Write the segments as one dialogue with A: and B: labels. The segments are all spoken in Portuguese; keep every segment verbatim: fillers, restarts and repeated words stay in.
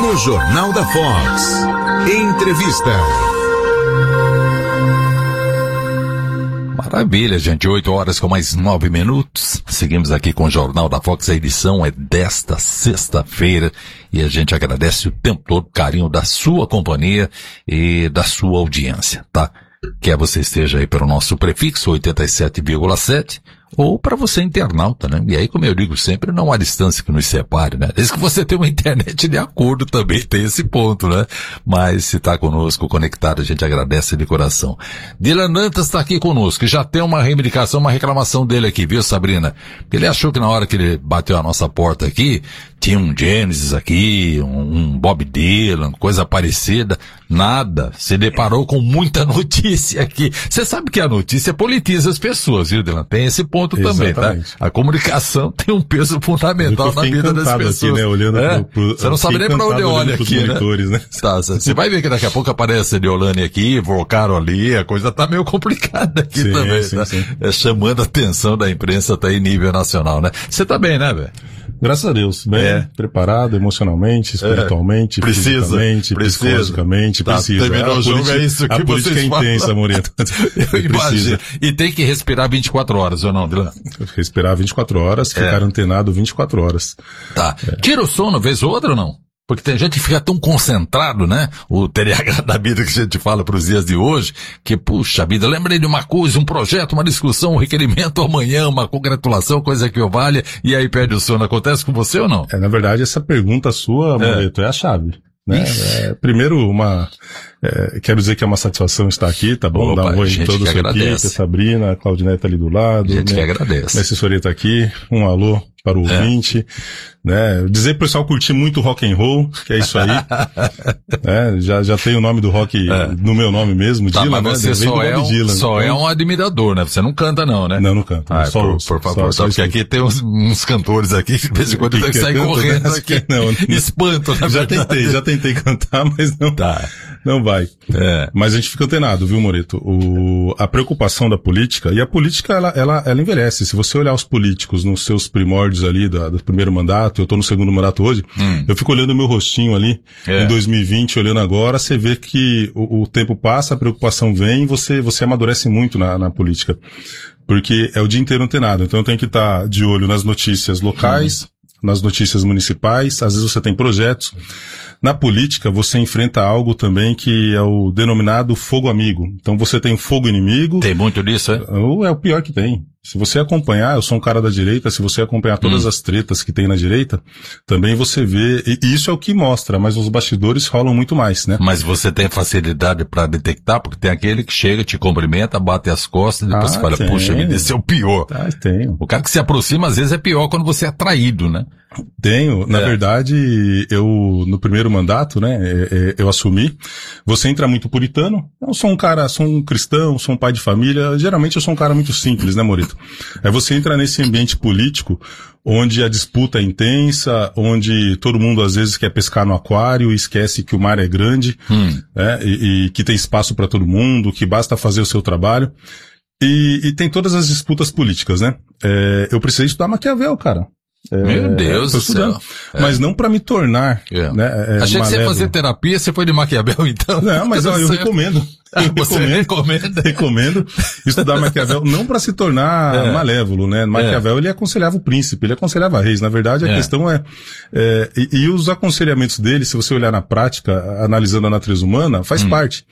A: No Jornal da Fox, entrevista.
B: Maravilha, gente. oito horas com mais nove minutos. Seguimos aqui com o Jornal da Fox. A edição é desta sexta-feira e a gente agradece o tempo todo o carinho da sua companhia e da sua audiência, tá? Quer você esteja aí pelo nosso prefixo oitenta e sete vírgula sete ou para você internauta, né? E aí, como eu digo sempre, não há distância que nos separe, né? Desde que você tenha uma internet de acordo também, tem esse ponto, né? Mas se está conosco, conectado, a gente agradece de coração. Dylan Dantas está aqui conosco, já tem uma reivindicação, uma reclamação dele aqui, viu, Sabrina? Ele achou que na hora que ele bateu a nossa porta aqui, tinha um Genesis aqui, um, um Bob Dylan, coisa parecida. Nada. Se deparou com muita notícia aqui. Você sabe que a notícia politiza as pessoas, viu, Dylan? Tem esse ponto também, tá? A comunicação tem um peso fundamental na vida das pessoas. Aqui, né? Olhando é? pro, pro, você não sabe nem pra onde olha aqui, né? né? Tá, você vai ver que daqui a pouco aparece a Deolane aqui, Volcaro ali, a coisa tá meio complicada aqui sim, também, sim, tá? Sim. É, chamando a atenção da imprensa, tá em nível nacional, né? Você tá bem, né, velho?
C: Graças a Deus, bem é. preparado emocionalmente, espiritualmente, é. precisa, fisicamente, precisa. psicologicamente, tá, precisa.
B: Terminou o jogo, é isso que
C: a política é intensa, Moreto.
B: Eu imagino. E tem que respirar vinte e quatro horas, ou não, Dylan?
C: Respirar vinte e quatro horas, é. ficar antenado vinte e quatro horas.
B: Tá. É. Tira o sono vez ou outra ou não? Porque tem gente que fica tão concentrado, né? O T D A H da vida que a gente fala para os dias de hoje, que, puxa vida, lembrei de uma coisa, um projeto, uma discussão, um requerimento amanhã, uma congratulação, coisa que eu valha, e aí perde o sono. Acontece com você ou não?
C: É, na verdade, essa pergunta sua, Moreto, é, é a chave. Né? É, primeiro, uma, é, quero dizer que é uma satisfação estar aqui, tá bom?
B: Opa,
C: Dar um oi em toda a sua equipe, a Sabrina, a Claudinete tá ali do lado.
B: A gente
C: né?
B: que agradece.
C: Minha assessoria tá aqui, um alô para o é. ouvinte, né? Dizer pro pessoal curtir muito rock and roll, que é isso aí. né? Já, já tem o nome do rock é. no meu nome mesmo,
B: tá,
C: Dylan,
B: mas você
C: né?
B: só, é um,
C: Dylan,
B: só é um admirador, né? Você não canta não, né?
C: Não, não canto.
B: Ah,
C: só
B: por,
C: ouço,
B: por favor, só, só porque aqui tem uns, uns cantores aqui que de vez em quando tem que sair canto, correndo né? aqui.
C: Não, não.
B: Espanto, na
C: Já
B: verdade.
C: tentei, já tentei cantar, mas não,
B: tá.
C: não vai.
B: É.
C: Mas a gente fica antenado, viu, Moreto? O, a preocupação da política, e a política, ela, ela, ela envelhece. Se você olhar os políticos nos seus primórdios ali, da, do primeiro mandato, eu tô no segundo mandato hoje, hum. eu fico olhando o meu rostinho ali, é. em dois mil e vinte, olhando agora, você vê que o, o tempo passa, a preocupação vem, e você, você amadurece muito na, na política. Porque é o dia inteiro antenado. Então eu tenho que estar de olho nas notícias locais, hum. nas notícias municipais, às vezes você tem projetos. Na política, você enfrenta algo também que é o denominado fogo amigo. Então você tem fogo inimigo.
B: Tem muito disso, é?
C: É o pior que tem. Se você acompanhar, eu sou um cara da direita, se você acompanhar todas hum. as tretas que tem na direita, também você vê, e isso é o que mostra, mas os bastidores rolam muito mais, né?
B: Mas você tem facilidade para detectar, porque tem aquele que chega, te cumprimenta, bate as costas, e depois ah, você fala, tem. puxa vida, esse é o pior.
C: Ah, tenho.
B: O cara que se aproxima, às vezes é pior quando você é traído, né?
C: Tenho. Na é. verdade, eu, no primeiro mandato, né, eu assumi, você entra muito puritano, eu sou um cara, sou um cristão, sou um pai de família, geralmente eu sou um cara muito simples, né, Morito? É você entra nesse ambiente político onde a disputa é intensa, onde todo mundo às vezes quer pescar no aquário e esquece que o mar é grande, hum. né, e, e que tem espaço para todo mundo, que basta fazer o seu trabalho. E, e tem todas as disputas políticas, né? É, eu precisei estudar Maquiavel, cara. É,
B: Meu Deus do céu. É.
C: Mas não pra me tornar.
B: É.
C: Né, é,
B: Achei
C: malévolo.
B: que você ia fazer terapia, você foi de Maquiavel, então.
C: Não, mas ó, eu recomendo. Eu
B: você
C: recomendo,
B: recomenda?
C: Recomendo estudar Maquiavel, não para se tornar é. malévolo, né? Maquiavel, é. ele aconselhava o príncipe, ele aconselhava reis. Na verdade, a é. questão é, é e, e os aconselhamentos dele, se você olhar na prática, analisando a natureza humana, faz hum. parte.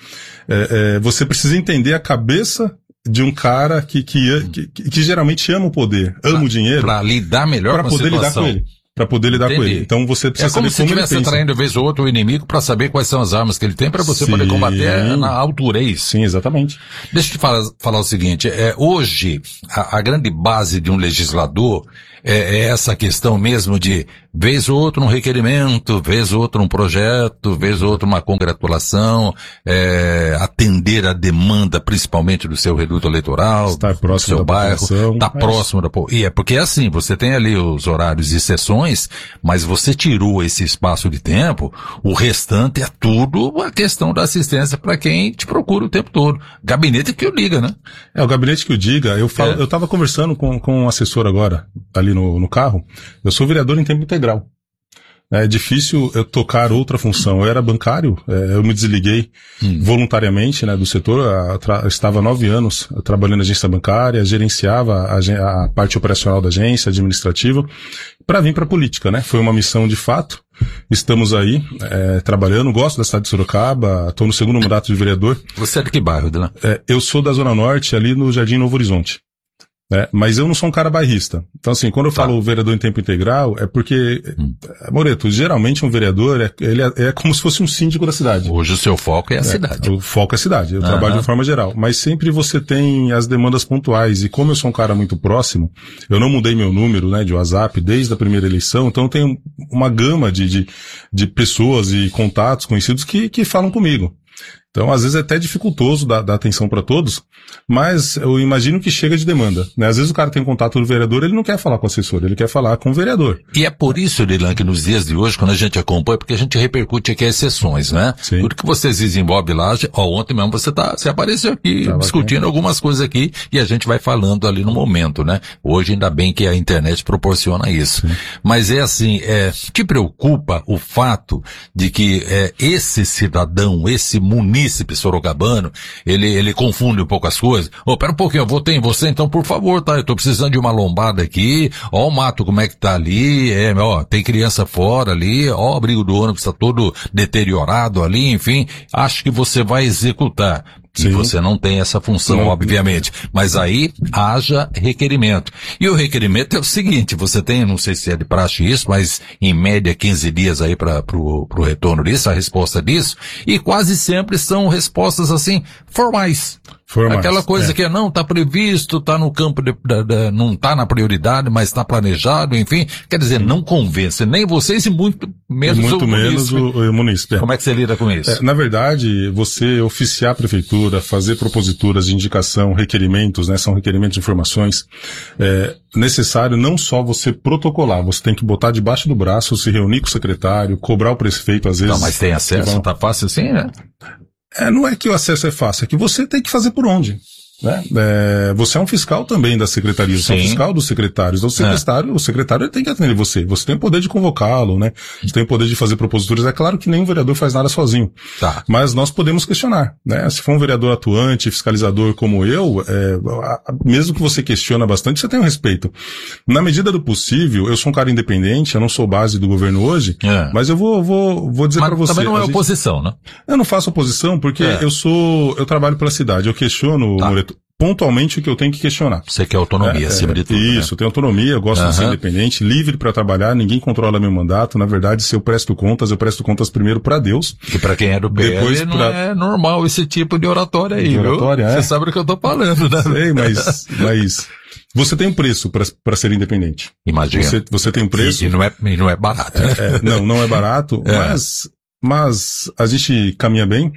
C: É, é, você precisa entender a cabeça de um cara que, que, que, que geralmente ama o poder, ama pra, o dinheiro.
B: Pra lidar melhor
C: pra
B: com a
C: poder
B: situação.
C: lidar com ele. Pra poder lidar
B: Entendi.
C: com ele. Então você precisa
B: é como
C: saber
B: se
C: como
B: estivesse
C: ele pensa.
B: atraindo vez ou outro o inimigo pra saber quais são as armas que ele tem pra você Sim. poder combater na altura, é isso?
C: Sim, exatamente.
B: Deixa eu te falar, falar o seguinte, é, hoje a, a grande base de um legislador é, é essa questão mesmo de vez ou outro um requerimento, vez ou outro um projeto, vez ou outro uma congratulação, é, atender a demanda principalmente do seu reduto eleitoral,
C: estar próximo
B: do seu
C: da
B: bairro, estar
C: mas...
B: próximo da... E é porque é assim, você tem ali os horários e sessões, mas você tirou esse espaço de tempo, o restante é tudo a questão da assistência para quem te procura o tempo todo. Gabinete que o diga, né?
C: É, o gabinete que o diga, eu falo, é. eu tava conversando com, com um assessor agora, ali no, no carro, eu sou vereador em tempo integral. É difícil eu tocar outra função. Eu era bancário, é, eu me desliguei hum. voluntariamente, né, do setor. A, tra, eu estava há nove anos trabalhando na agência bancária, gerenciava a, a parte operacional da agência, administrativa, para vir para a política, né? Foi uma missão de fato. Estamos aí, é, trabalhando, gosto da cidade de Sorocaba, estou no segundo mandato de vereador.
B: Você é de que bairro, Dylan?
C: É, eu sou da Zona Norte, ali no Jardim Novo Horizonte. É, mas eu não sou um cara bairrista. Então, assim, quando eu tá. falo vereador em tempo integral, é porque, hum. Moreto, geralmente um vereador, é, ele é, é como se fosse um síndico da cidade.
B: Hoje o seu foco é a é, cidade.
C: O foco é a cidade. Eu uhum. trabalho de forma geral. Mas sempre você tem as demandas pontuais. E como eu sou um cara muito próximo, eu não mudei meu número, né, de WhatsApp desde a primeira eleição. Então, eu tenho uma gama de, de, de pessoas e contatos conhecidos que, que falam comigo. Então, às vezes é até dificultoso dar, dar atenção para todos, mas eu imagino que chega de demanda, né? Às vezes o cara tem um contato do vereador, ele não quer falar com o assessor, ele quer falar com o vereador.
B: E é por isso, Dylan, que nos dias de hoje, quando a gente acompanha, porque a gente repercute aqui as sessões, né? Sim. Tudo que vocês desenvolvem lá, ó, ontem mesmo você tá, você apareceu aqui, Tava discutindo aqui. algumas coisas aqui, e a gente vai falando ali no momento, né? Hoje ainda bem que a internet proporciona isso. Sim. Mas é assim, é, te preocupa o fato de que é, esse cidadão, esse munícipe sorocabano, ele, ele confunde um pouco as coisas. Ô, oh, pera um pouquinho, eu votei em você, então por favor, tá? Eu tô precisando de uma lombada aqui, ó o mato como é que tá ali, é, ó, tem criança fora ali, ó o abrigo do ônibus tá todo deteriorado ali, enfim, acho que você vai executar. Sim. E você não tem essa função, não, obviamente. Mas aí, haja requerimento. E o requerimento é o seguinte, você tem, não sei se é de praxe isso, mas em média quinze dias aí para pro, pro retorno disso, a resposta disso, e quase sempre são respostas assim, formais. Formais, aquela coisa é. que é, não, tá previsto, tá no campo, de, de, de, não tá na prioridade, mas tá planejado, enfim. Quer dizer, não convence nem vocês e muito menos,
C: muito
B: o,
C: menos
B: munícipe.
C: o, o munícipe. É.
B: Como é que você lida com isso?
C: É, na verdade, você oficiar a prefeitura, fazer proposituras de indicação, requerimentos, né, são requerimentos de informações, é necessário não só você protocolar, você tem que botar debaixo do braço, se reunir com o secretário, cobrar o prefeito, às vezes.
B: Não, mas tem acesso, vão... tá fácil assim, né?
C: É, não é que o acesso é fácil, é que você tem que fazer por onde. Né? É, você é um fiscal também da secretaria, você Sim. é um fiscal dos secretários. Então, o secretário, é. o secretário ele tem que atender você. Você tem o poder de convocá-lo, né? Você tem o poder de fazer proposituras. É claro que nenhum vereador faz nada sozinho. Tá. Mas nós podemos questionar, né? Se for um vereador atuante, fiscalizador como eu, é, mesmo que você questiona bastante, você tem um respeito. Na medida do possível, eu sou um cara independente, eu não sou base do governo hoje, é. mas eu vou, vou, vou dizer para você.
B: Também não é
C: gente,
B: oposição, né?
C: Eu não faço oposição porque é. eu sou, eu trabalho pela cidade. Eu questiono, tá. Moreto, pontualmente o que eu tenho que questionar.
B: Você quer autonomia, é, acima
C: é,
B: de tudo.
C: Isso,
B: né?
C: eu tenho autonomia, eu gosto uhum. de ser independente, livre para trabalhar, ninguém controla meu mandato. Na verdade, se eu presto contas, eu presto contas primeiro para Deus.
B: Que para quem é do P L, depois não pra... é normal esse tipo de oratória aí, de oratória, viu? É? Você sabe do que eu tô falando, né?
C: Sei, mas, mas você tem um preço para ser independente.
B: Imagina.
C: Você, você tem um preço.
B: E, e, não, é, e não é barato.
C: É, é, não, não é barato, é. mas, mas a gente caminha bem.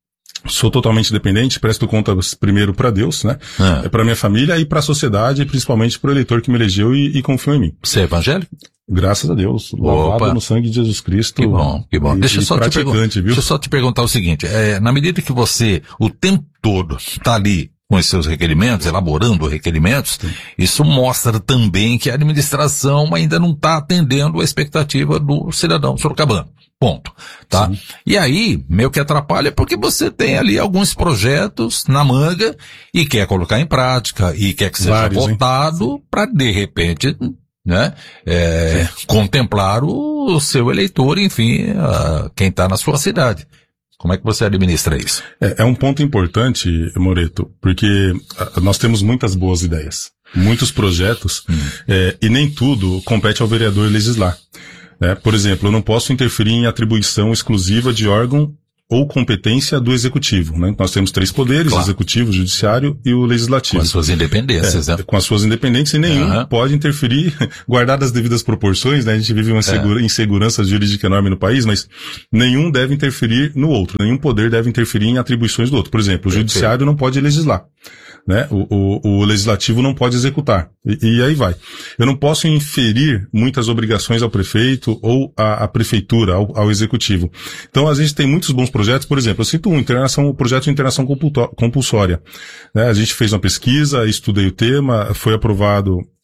C: Sou totalmente dependente, presto contas primeiro para Deus, né? É. é para minha família e para a sociedade, e principalmente para o eleitor que me elegeu e, e confiou em mim.
B: Você é evangélico?
C: Graças a Deus. Lavado Opa. no sangue de Jesus Cristo.
B: Que bom, que bom.
C: E,
B: deixa, eu só te
C: viu?
B: deixa eu só te perguntar o seguinte, é, na medida que você, o tempo todo, está ali com os seus requerimentos, elaborando requerimentos, Sim. isso mostra também que a administração ainda não está atendendo a expectativa do cidadão sorocabano. Ponto. Tá? Sim. E aí, meio que atrapalha porque você tem ali alguns projetos na manga e quer colocar em prática e quer que seja Vários, votado para, de repente, né, é, contemplar o, o seu eleitor, enfim, a, quem está na sua cidade. Como é que você administra isso?
C: É, é um ponto importante, Moreto, porque a, nós temos muitas boas ideias, muitos projetos, hum. é, e nem tudo compete ao vereador legislar. É, por exemplo, eu não posso interferir em atribuição exclusiva de órgão ou competência do executivo, né? Nós temos três poderes, claro. executivo, judiciário e o legislativo.
B: Com as suas independências,
C: é,
B: né?
C: Com as suas independências e nenhum uhum. pode interferir, guardadas as devidas proporções, né? A gente vive uma é. insegurança jurídica enorme no país, mas nenhum deve interferir no outro, nenhum poder deve interferir em atribuições do outro. Por exemplo, o Perfeito. judiciário não pode legislar. Né? O, o, o legislativo não pode executar. E, e aí vai. Eu não posso inferir muitas obrigações ao prefeito ou à, à prefeitura, ao, ao executivo. Então, a gente tem muitos bons projetos. Por exemplo, eu cito um, internação, o projeto de internação compulsória. Né? A gente fez uma pesquisa, estudei o tema, foi aprovado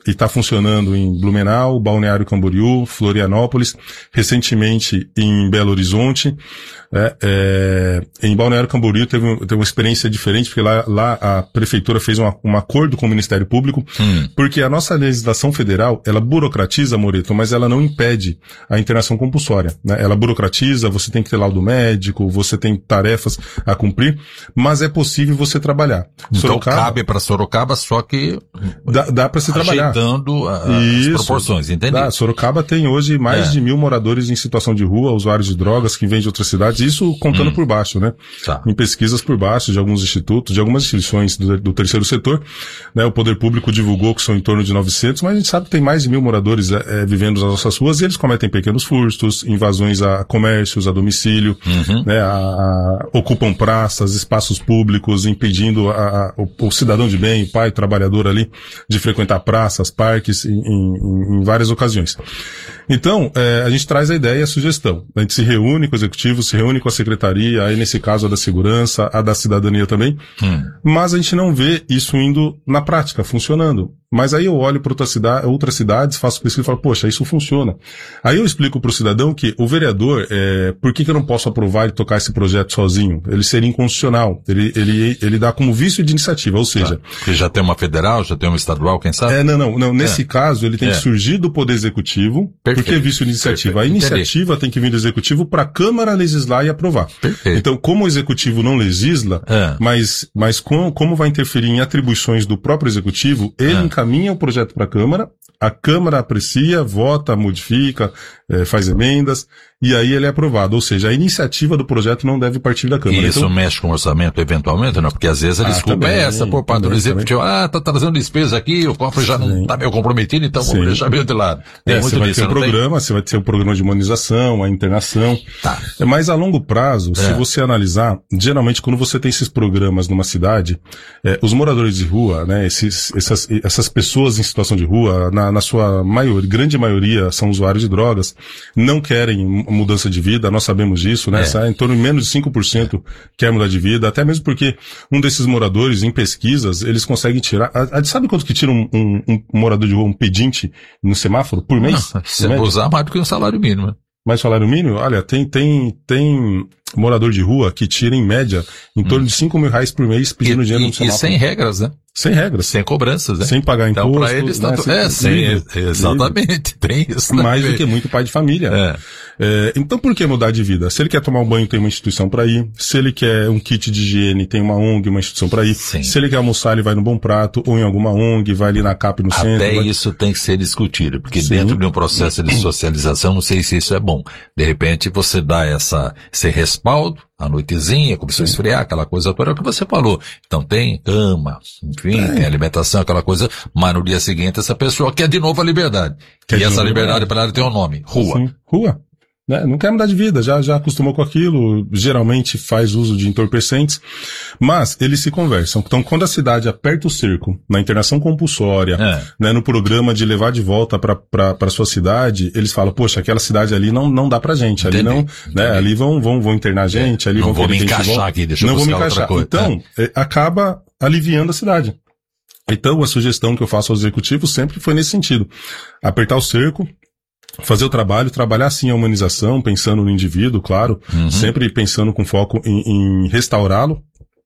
C: e está funcionando em Blumenau, Balneário Camboriú, Florianópolis, recentemente em Belo Horizonte. É, é, em Balneário Camboriú teve, teve uma experiência diferente, porque lá, lá a prefeitura fez uma, um acordo com o Ministério Público, hum. porque a nossa legislação federal, ela burocratiza, Moreto, mas ela não impede a internação compulsória, né? Ela burocratiza, você tem que ter laudo médico, você tem tarefas a cumprir, mas é possível você trabalhar.
B: Então
C: Sorocaba,
B: cabe para Sorocaba, só que
C: dá, dá para se trabalhar.
B: Ajeitando a, as proporções, entendeu?
C: Dá. Sorocaba tem hoje mais é. de mil moradores em situação de rua, usuários de drogas que vêm de outras cidades, isso contando hum. por baixo, né? Tá. Em pesquisas por baixo de alguns institutos, de algumas instituições do, do terceiro setor, né? O poder público divulgou que são em torno de novecentos, mas a gente sabe que tem mais de mil moradores é, vivendo nas nossas ruas e eles cometem pequenos furtos, invasões a comércios, a domicílio, uhum. né? A, a, ocupam praças, espaços públicos, impedindo a, a, o, o cidadão de bem, o pai, o trabalhador ali, de frequentar praças, parques, em, em, em várias ocasiões. Então, é, a gente traz a ideia e a sugestão. A gente se reúne com o executivo, se reúne com a secretaria, aí nesse caso a da segurança, a da cidadania também, hum. mas a gente não vê isso indo na prática, funcionando. Mas aí eu olho para outra cidade, outras cidades, faço pesquisa e falo, poxa, isso funciona. Aí eu explico para o cidadão que o vereador, é, por que, que eu não posso aprovar e tocar esse projeto sozinho? Ele seria inconstitucional. Ele, ele, ele dá como vício de iniciativa, ou seja...
B: Porque já tem uma federal, já tem uma estadual, quem sabe?
C: É, não, não. não nesse é. caso, ele tem é. que surgir do Poder Executivo, Perfeito. porque é vício de iniciativa. Perfeito. A iniciativa Entendi. tem que vir do Executivo para a Câmara legislar e aprovar. Perfeito. Então, como o Executivo não legisla, é. mas, mas com, como vai interferir em atribuições do próprio Executivo, ele é. encaminha o projeto para a Câmara, a Câmara aprecia, vota, modifica, é, faz emendas, e aí ele é aprovado. Ou seja, a iniciativa do projeto não deve partir da Câmara.
B: E isso
C: então,
B: mexe com o orçamento eventualmente, não? Porque às vezes a desculpa ah, é essa por parte do Executivo. Ah, tá trazendo despesa aqui, o cofre já não tá meio comprometido, então vamos deixar meio de lado. Tem
C: é,
B: muito
C: você vai
B: disso,
C: ter um programa,
B: tem?
C: você vai ter um programa de imunização, a internação. Tá. Mas a longo prazo, é. se você analisar, geralmente quando você tem esses programas numa cidade, é, os moradores de rua, né, esses, essas, essas pessoas em situação de rua, na, na sua maioria, grande maioria são usuários de drogas, não querem mudança de vida, nós sabemos disso, né? É. Em torno de menos de cinco por cento quer mudar de vida, até mesmo porque um desses moradores, em pesquisas, eles conseguem tirar... A, a, sabe quanto que tira um, um, um morador de rua, um pedinte, no semáforo, por mês?
B: Não, você vai usar mais do que um salário mínimo.
C: Mais salário mínimo? Olha, tem, tem, tem morador de rua que tira, em média, em torno hum. de cinco mil reais por mês pedindo e, dinheiro no semáforo.
B: E sem regras, né?
C: Sem regras.
B: Sem cobranças, né?
C: Sem pagar
B: então,
C: imposto.
B: Então, para eles,
C: né?
B: tanto... é, sem, livre, exatamente, livre. Tem isso.
C: Mais do que muito pai de família. É. É, então, por que mudar de vida? Se ele quer tomar um banho, tem uma instituição para ir. Se ele quer um kit de higiene, tem uma O N G, uma instituição para ir. Sim. Se ele quer almoçar, ele vai no Bom Prato, ou em alguma O N G, vai ali na C A P no
B: Até
C: centro.
B: Até
C: vai...
B: isso tem que ser discutido, porque Sim. dentro de um processo de socialização, não sei se isso é bom. De repente, você dá essa, esse respaldo, a noitezinha, começou a esfriar, aquela coisa toda, é o que você falou. Então tem cama, enfim, é. tem alimentação, aquela coisa, mas no dia seguinte essa pessoa quer de novo a liberdade. Quer e essa liberdade para ela tem um nome, rua.
C: Sim. Rua. Né? Não quer mudar de vida, já, já acostumou com aquilo, geralmente faz uso de entorpecentes, mas eles se conversam. Então, quando a cidade aperta o cerco, na internação compulsória, é. né, no programa de levar de volta para para sua cidade, eles falam, poxa, aquela cidade ali não, não dá pra gente, ali Entendi. não, Entendi. né, ali vão, vão, vão internar a gente, ali
B: não
C: vão
B: vou me encaixar aqui, deixa eu
C: não
B: buscar
C: vou me encaixar.
B: outra coisa.
C: Então, é. acaba aliviando a cidade. Então, a sugestão que eu faço aos executivos sempre foi nesse sentido. Apertar o cerco, fazer o trabalho, trabalhar sim a humanização, pensando no indivíduo, claro, uhum. sempre pensando com foco em, em restaurá-lo,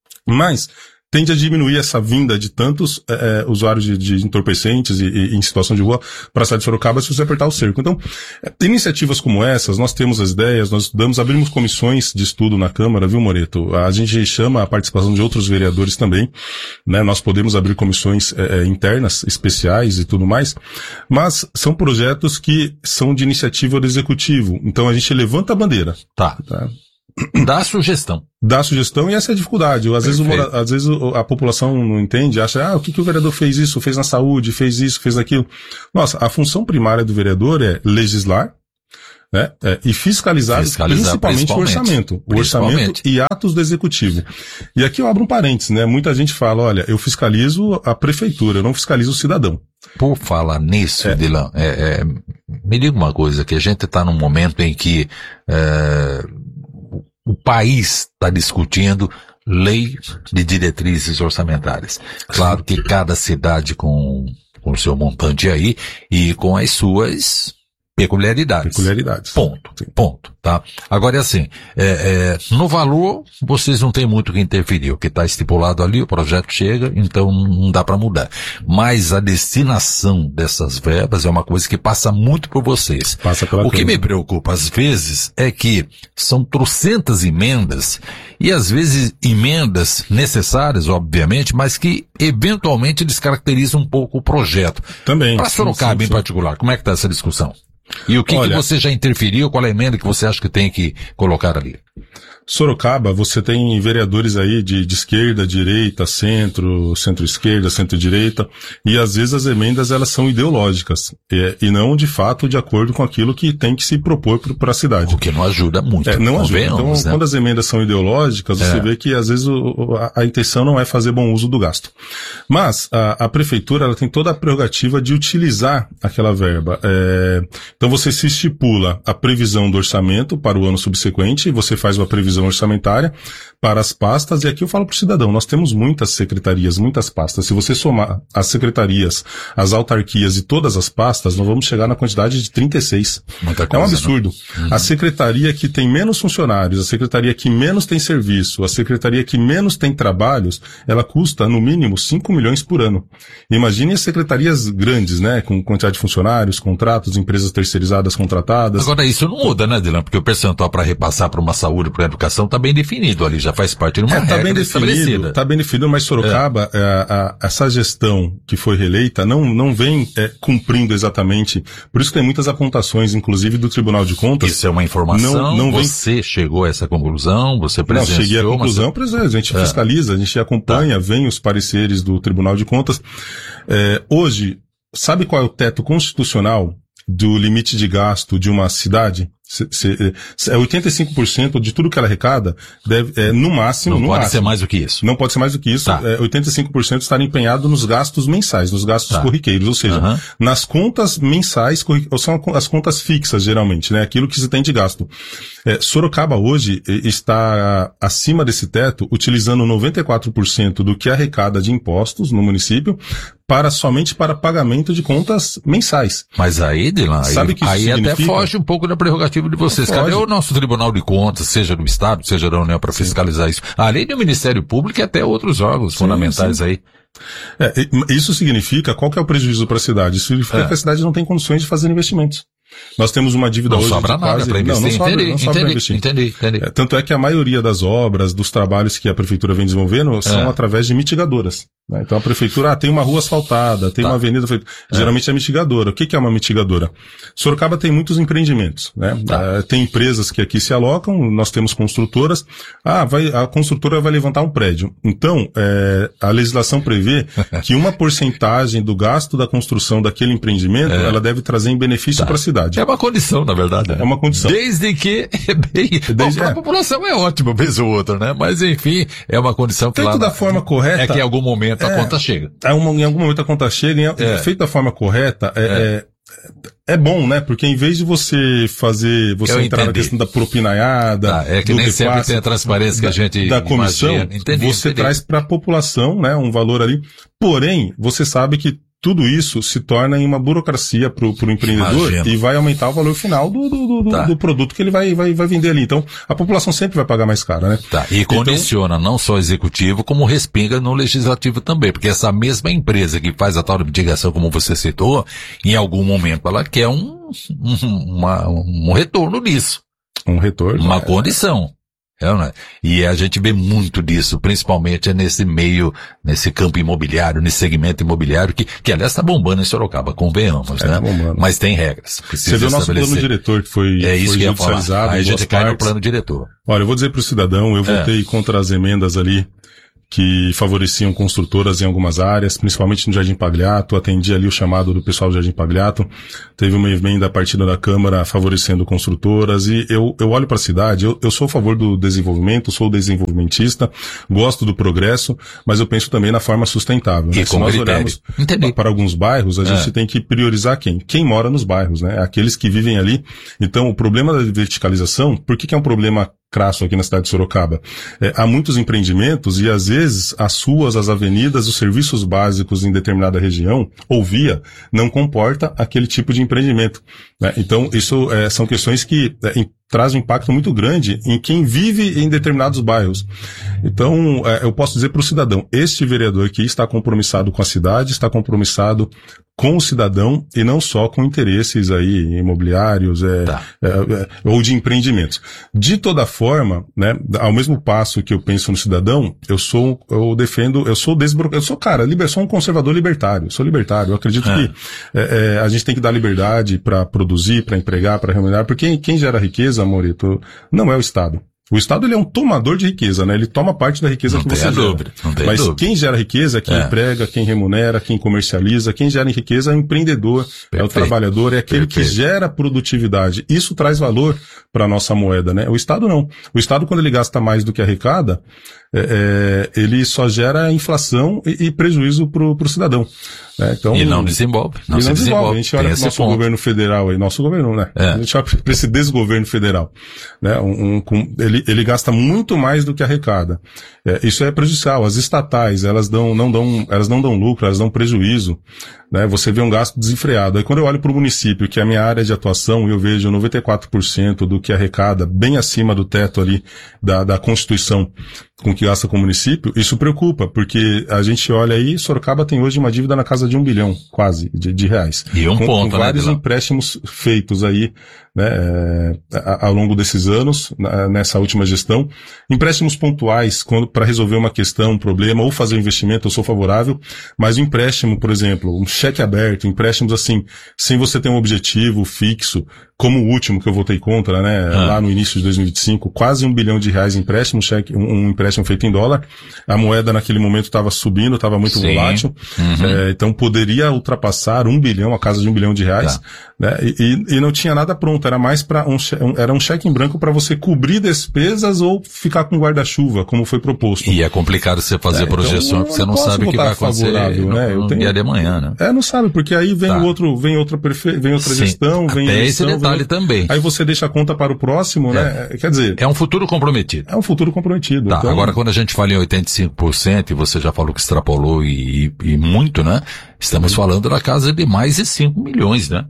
C: mas tende a diminuir essa vinda de tantos é, usuários de, de entorpecentes e, e em situação de rua para a cidade de Sorocaba se você apertar o cerco. Então, iniciativas como essas, nós temos as ideias, nós estudamos, abrimos comissões de estudo na Câmara, viu, Moreto? A gente chama a participação de outros vereadores também, né? Nós podemos abrir comissões é, internas, especiais e tudo mais, mas são projetos que são de iniciativa do Executivo. Então, a gente levanta a bandeira.
B: Tá. tá? Dá a sugestão.
C: Dá a sugestão e essa é a dificuldade. Às vezes, o, às vezes a população não entende, acha, ah, o que, que o vereador fez isso, fez na saúde, fez isso, fez aquilo. Nossa, a função primária do vereador é legislar, né, é, e fiscalizar, fiscalizar principalmente, principalmente o orçamento. O orçamento e atos do Executivo. E aqui eu abro um parênteses, né? Muita gente fala, olha, eu fiscalizo a prefeitura, eu não fiscalizo o cidadão.
B: Por falar nisso, é. Dilan, é, é, me diga uma coisa, que a gente está num momento em que é, o país está discutindo lei de diretrizes orçamentárias. Claro que cada cidade com com o seu montante aí e com as suas peculiaridades.
C: Peculiaridades.
B: Ponto. Sim. Ponto. Tá? Agora é assim, é, é, no valor, vocês não têm muito que interferir. O que está estipulado ali, o projeto chega, então não dá para mudar. Mas a destinação dessas verbas é uma coisa que passa muito por vocês.
C: Passa pela
B: o que me preocupa, às vezes, é que são trocentas emendas, e às vezes emendas necessárias, obviamente, mas que eventualmente descaracterizam um pouco o projeto.
C: Também.
B: Para Sorocaba, sim, sim, em particular, como é que está essa discussão? E o que, Olha, que você já interferiu? Qual é a emenda que você acha que tem que colocar ali?
C: Sorocaba, você tem vereadores aí de, de esquerda, direita, centro, centro-esquerda, centro-direita, e às vezes as emendas elas são ideológicas, e, e não de fato de acordo com aquilo que tem que se propor para a cidade.
B: O que não ajuda muito.
C: É, não ajuda. Então, né? Quando as emendas são ideológicas, você é. vê que às vezes o, a, a intenção não é fazer bom uso do gasto. Mas a, a prefeitura ela tem toda a prerrogativa de utilizar aquela verba. É, então você se estipula a previsão do orçamento para o ano subsequente, você faz uma previsão orçamentária para as pastas, e aqui eu falo para o cidadão, nós temos muitas secretarias, muitas pastas. Se você somar as secretarias, as autarquias e todas as pastas, nós vamos chegar na quantidade de trinta e seis. Muita coisa, é um absurdo. Né? Uhum. A secretaria que tem menos funcionários, a secretaria que menos tem serviço, a secretaria que menos tem trabalhos, ela custa no mínimo cinco milhões por ano. Imagine as secretarias grandes, né, com quantidade de funcionários, contratos, empresas terceirizadas contratadas.
B: Agora isso não muda, né, Dilan? Porque o percentual para repassar para uma saúde, para a educação, está bem definido ali, já faz parte de uma é, regra tá bem definido,
C: está bem definido, mas Sorocaba, é. a, a, essa gestão que foi reeleita não, não vem é, cumprindo exatamente, por isso que tem muitas apontações, inclusive do Tribunal de Contas.
B: Isso é uma informação, não, não você vem... chegou a essa conclusão, você presenciou...
C: Não, cheguei à conclusão, mas... a gente é. fiscaliza, a gente acompanha, tá. vem os pareceres do Tribunal de Contas. É, hoje, sabe qual é o teto constitucional do limite de gasto de uma cidade? Se, se, se, é oitenta e cinco por cento de tudo que ela arrecada, deve, é, no máximo...
B: Não
C: no
B: pode
C: máximo,
B: ser mais do que isso.
C: Não pode ser mais do que isso. Tá. É, oitenta e cinco por cento estar empenhado nos gastos mensais, nos gastos tá. corriqueiros, ou seja, uhum. nas contas mensais, ou são as contas fixas, geralmente, né? Aquilo que se tem de gasto. É, Sorocaba hoje está acima desse teto, utilizando noventa e quatro por cento do que arrecada de impostos no município, para somente para pagamento de contas mensais.
B: Mas aí, Dilan,
C: Sabe
B: aí,
C: que isso
B: aí
C: significa?
B: Até foge um pouco da prerrogativa de vocês. Cadê o nosso Tribunal de Contas, seja do Estado, seja da União, para fiscalizar isso? Além do Ministério Público e até outros órgãos sim, fundamentais sim. aí.
C: É, isso significa, qual que é o prejuízo para a cidade? Isso significa é. que a cidade não tem condições de fazer investimentos. Nós temos uma dívida
B: não
C: hoje
B: sobra
C: de
B: nada
C: quase...
B: para investir.
C: Não, não sobra,
B: entendi,
C: não sobra
B: entendi,
C: para investir.
B: Entendi, entendi.
C: É, tanto é que a maioria das obras, dos trabalhos que a prefeitura vem desenvolvendo são é. através de mitigadoras. Né? Então a prefeitura ah, tem uma rua asfaltada, tem tá. uma avenida feita. É. Geralmente é mitigadora. O que, que é uma mitigadora? Sorocaba tem muitos empreendimentos. Né? Tá. É, tem empresas que aqui se alocam, nós temos construtoras. Ah, vai, a construtora vai levantar um prédio. Então, é, a legislação prevê que uma porcentagem do gasto da construção daquele empreendimento, é. ela deve trazer em benefício tá. para a cidade.
B: É uma condição, na verdade. Né?
C: É uma condição.
B: Desde que é bem...
C: Desde,
B: Bom,
C: é.
B: a população é ótima, vez ou outra, né? Mas, enfim, é uma condição que
C: feito
B: lá...
C: da forma correta...
B: É que em algum momento a
C: é,
B: conta chega.
C: É uma, em algum momento a conta chega, e é. feito da forma correta, é... é. é É bom, né? Porque em vez de você fazer, você
B: Eu
C: entrar
B: entendi.
C: na questão da propinaiada,
B: tá, é que nem sempre tem a transparência que a gente
C: da comissão,
B: entendi,
C: você
B: entendi.
C: traz para a população, né, um valor ali. Porém, você sabe que tudo isso se torna em uma burocracia para o empreendedor Imagino. e vai aumentar o valor final do, do, do, tá. do produto que ele vai, vai, vai vender ali. Então, a população sempre vai pagar mais caro, né?
B: Tá. E então, condiciona não só o executivo, como respinga no legislativo também, porque essa mesma empresa que faz a tal de mitigação, como você citou, em algum momento ela quer um, um, uma, um retorno disso.
C: Um retorno.
B: Uma
C: é,
B: condição. É, né? E a gente vê muito disso, principalmente nesse meio, nesse campo imobiliário, nesse segmento imobiliário, que, que aliás está bombando em Sorocaba, convenhamos,
C: é,
B: né?
C: Tá bombando.
B: Mas tem regras.
C: Você vê o nosso plano diretor que foi,
B: é isso
C: foi
B: que
C: judicializado.
B: Aí a gente cai
C: partes.
B: no plano diretor.
C: Olha, eu vou dizer para o cidadão, eu votei é. contra as emendas ali que favoreciam construtoras em algumas áreas, principalmente no Jardim Pagliato. Atendi ali o chamado do pessoal do Jardim Pagliato. Teve uma emenda a partir da Câmara favorecendo construtoras e eu, eu olho para a cidade, eu, eu sou a favor do desenvolvimento, sou desenvolvimentista, gosto do progresso, mas eu penso também na forma sustentável. Né?
B: Se nós olharmos
C: Entendi. para alguns bairros, a
B: é.
C: gente tem que priorizar quem? Quem mora nos bairros, né? Aqueles que vivem ali. Então, o problema da verticalização, por que que é um problema crasso aqui na cidade de Sorocaba. É, há muitos empreendimentos e, às vezes, as ruas, as avenidas, os serviços básicos em determinada região ou via não comporta aquele tipo de empreendimento, né? Então, isso é, são questões que é, traz um impacto muito grande em quem vive em determinados bairros. Então, é, eu posso dizer para o cidadão, este vereador aqui está compromissado com a cidade, está compromissado com o cidadão e não só com interesses aí imobiliários é, tá. é, é, ou de empreendimentos. De toda forma, né, ao mesmo passo que eu penso no cidadão, eu sou, eu defendo, eu sou desbro... eu sou, cara, liber... sou um conservador libertário, sou libertário. Eu acredito é. que é, é, a gente tem que dar liberdade para produzir, para empregar, para remunerar, porque quem gera riqueza, Morito, não é o Estado. O Estado, ele é um tomador de riqueza, né? Ele toma parte da riqueza
B: não
C: que você
B: dúvida,
C: gera. Não tem Mas dúvida. Quem gera riqueza é quem é. emprega, quem remunera, quem comercializa. Quem gera riqueza é o empreendedor, Perfeito. é o trabalhador, é aquele Perfeito. que gera produtividade. Isso traz valor para a nossa moeda, né? O Estado não. O Estado, quando ele gasta mais do que arrecada, é, é, ele só gera inflação e, e prejuízo pro, pro cidadão. Né? Então,
B: e não desenvolve. Não
C: e
B: se
C: não desenvolve.
B: desenvolve.
C: A gente olha para o nosso
B: ponto.
C: governo federal aí, nosso governo, né? É. A gente olha para esse desgoverno federal. Né? Um, um, um, ele, ele gasta muito mais do que arrecada. É, isso é prejudicial. As estatais, elas dão, não dão, elas não dão lucro, elas dão prejuízo. Né? Você vê um gasto desenfreado. Aí quando eu olho para o município, que é a minha área de atuação, eu vejo noventa e quatro por cento do que arrecada, bem acima do teto ali da, da Constituição, com que gasta com o município, isso preocupa, porque a gente olha aí, Sorocaba tem hoje uma dívida na casa de um bilhão, quase, de, de reais.
B: E um
C: com,
B: ponto,
C: com vários
B: né,
C: empréstimos feitos aí, né, é, ao longo desses anos, nessa última gestão. Empréstimos pontuais, quando para resolver uma questão, um problema, ou fazer um investimento, eu sou favorável, mas o empréstimo, por exemplo, um cheque aberto, empréstimos assim, sem você ter um objetivo fixo, como o último que eu votei contra, né, ah. lá no início de dois mil e vinte e cinco, quase um bilhão de reais em empréstimo, cheque, um, um empréstimo feito em dólar. A moeda naquele momento estava subindo, estava muito Sim. volátil, uhum. é, então poderia ultrapassar um bilhão, a casa de um bilhão de reais, tá. né, e, e não tinha nada pronto, era mais para um, era um cheque em branco para você cobrir despesas ou ficar com guarda-chuva, como foi proposto.
B: E é complicado você fazer é, projeção, então, porque você não sabe o que vai acontecer no,
C: né?
B: no tenho... dia de amanhã, né?
C: É, não sabe, porque aí vem tá. outro, vem outra prefe... vem outra Sim. gestão, vem
B: Até
C: eleição,
B: esse detalhe
C: vem...
B: também.
C: Aí você deixa a conta para o próximo, é. né? Quer dizer...
B: É um futuro comprometido.
C: É um futuro comprometido.
B: Tá,
C: então...
B: agora quando a gente fala em oitenta e cinco por cento, e você já falou que extrapolou e, e, e muito, né? Estamos Sim. falando da casa de mais de cinco milhões, né?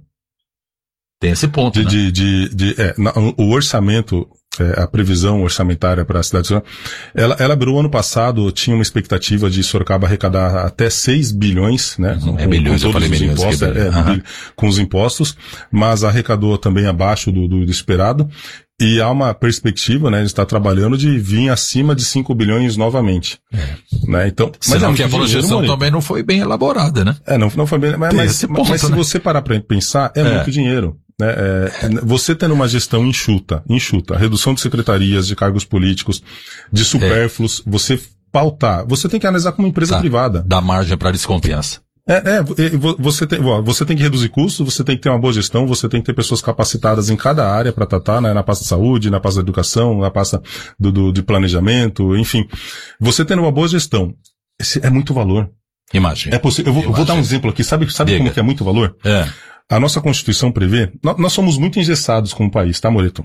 B: Tem esse ponto,
C: de,
B: né?
C: De, de, de, é, na, o orçamento, é, a previsão orçamentária para a cidade de Sorocaba, ela, ela abriu ano passado, tinha uma expectativa de Sorocaba arrecadar até seis bilhões, né?
B: Uhum,
C: com,
B: é bilhões,
C: com todos
B: eu falei
C: os
B: bilhões,
C: impostos, é, é, uhum. com os impostos, mas arrecadou também abaixo do, do, do esperado. E há uma perspectiva, né, de estar trabalhando de vir acima de cinco bilhões novamente. É. Né, então,
B: mas é que a projeção também não foi bem elaborada, né?
C: É, não, não foi bem, mas, mas, ponto, mas se né? você parar para pensar, é, é muito dinheiro. Né, é, você tendo uma gestão enxuta, enxuta, redução de secretarias, de cargos políticos, de supérfluos, é. você pautar, você tem que analisar como empresa tá. privada.
B: Dá margem para descompensa.
C: É, é, você tem, você tem que reduzir custos, você tem que ter uma boa gestão, você tem que ter pessoas capacitadas em cada área para tratar, né, na pasta da saúde, na pasta da educação, na pasta do, do, de planejamento, enfim. Você tendo uma boa gestão, esse é muito valor.
B: Imagina.
C: É possível, eu vou, eu vou dar um exemplo aqui, sabe, sabe como que é muito valor?
B: É.
C: A nossa Constituição prevê, nós, nós somos muito engessados como país, tá, Moreto?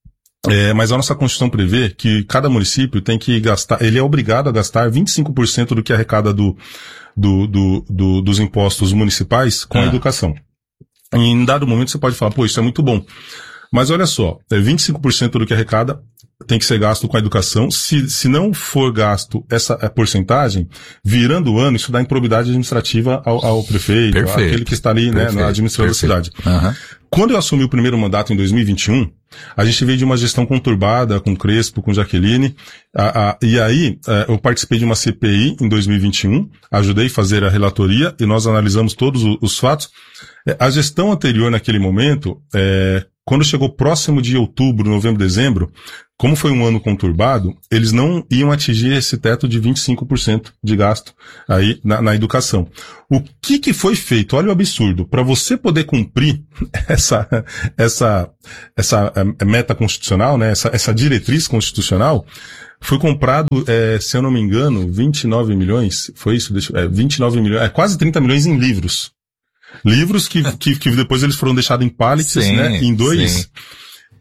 C: É, mas a nossa Constituição prevê que cada município tem que gastar, ele é obrigado a gastar vinte e cinco por cento do que arrecada do, do, do, do, dos impostos municipais com ah. a educação. E em dado momento você pode falar, pô, isso é muito bom. Mas olha só, é vinte e cinco por cento do que arrecada tem que ser gasto com a educação. Se, se não for gasto essa porcentagem, virando o ano, isso dá improbidade administrativa ao, ao prefeito,
B: Perfeito.
C: aquele que está ali, né, na administração da cidade.
B: Uhum.
C: Quando eu assumi o primeiro mandato em dois mil e vinte e um, a gente veio de uma gestão conturbada com Crespo, com Jaqueline, a, a, e aí a, eu participei de uma C P I em dois mil e vinte e um, ajudei a fazer a relatoria e nós analisamos todos os, os fatos. A gestão anterior naquele momento, é, quando chegou próximo de outubro, novembro, dezembro, como foi um ano conturbado, eles não iam atingir esse teto de vinte e cinco por cento de gasto aí na, na educação. O que que foi feito? Olha o absurdo. Para você poder cumprir essa, essa, essa meta constitucional, né, essa, essa diretriz constitucional, foi comprado, é, se eu não me engano, vinte e nove milhões, foi isso? Deixa, é, vinte e nove milhões, é, quase trinta milhões em livros. Livros que, que, que depois eles foram deixados em pallets, sim, né, em dois. Sim.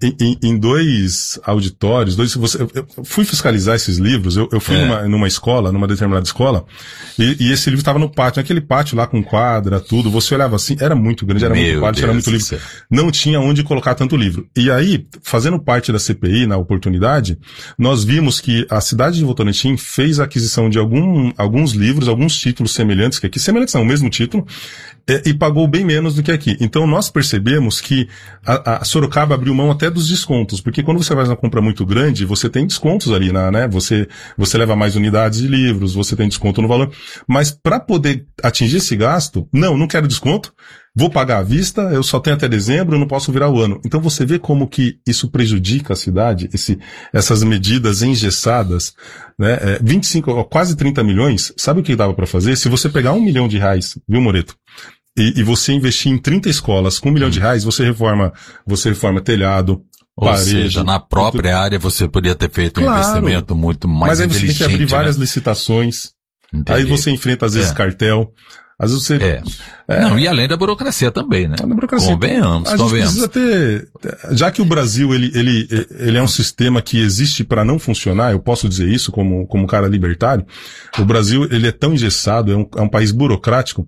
C: em, em dois auditórios, dois, você, eu, eu fui fiscalizar esses livros, eu, eu fui é. numa, numa escola, numa determinada escola, e, e esse livro estava no pátio, naquele pátio lá com quadra, tudo, você olhava assim, era muito grande, era Meu muito pátio, Deus era muito livro, céu. Não tinha onde colocar tanto livro. E aí, fazendo parte da C P I, na oportunidade, nós vimos que a cidade de Votorantim fez a aquisição de algum, alguns livros, alguns títulos semelhantes, que aqui, semelhantes não, o mesmo título, é, e pagou bem menos do que aqui. Então nós percebemos que a, a Sorocaba abriu mão até dos descontos, porque quando você faz uma compra muito grande, você tem descontos ali, na, né? Você, você leva mais unidades de livros, você tem desconto no valor. Mas para poder atingir esse gasto, não, não quero desconto, vou pagar à vista, eu só tenho até dezembro, eu não posso virar o ano. Então você vê como que isso prejudica a cidade, esse, essas medidas engessadas, né? É, vinte e cinco, quase trinta milhões, sabe o que dava para fazer? Se você pegar um milhão de reais, viu, Moreto? E, e você investir em trinta escolas com um milhão de reais, você reforma, você reforma telhado,
B: Ou parede, seja, na própria tudo. área você poderia ter feito claro, um investimento muito mais inteligente. Mas aí você tem que abrir várias
C: né? licitações, Entendi. Aí você enfrenta às vezes é. cartel, às vezes você...
B: É. É. Não, e além da burocracia também, né?
C: A burocracia.
B: Convenhamos,
C: a
B: convenhamos.
C: gente precisa ter, já que o Brasil, ele, ele, ele é um sistema que existe para não funcionar, eu posso dizer isso como, como cara libertário, o Brasil, ele é tão engessado, é um, é um país burocrático,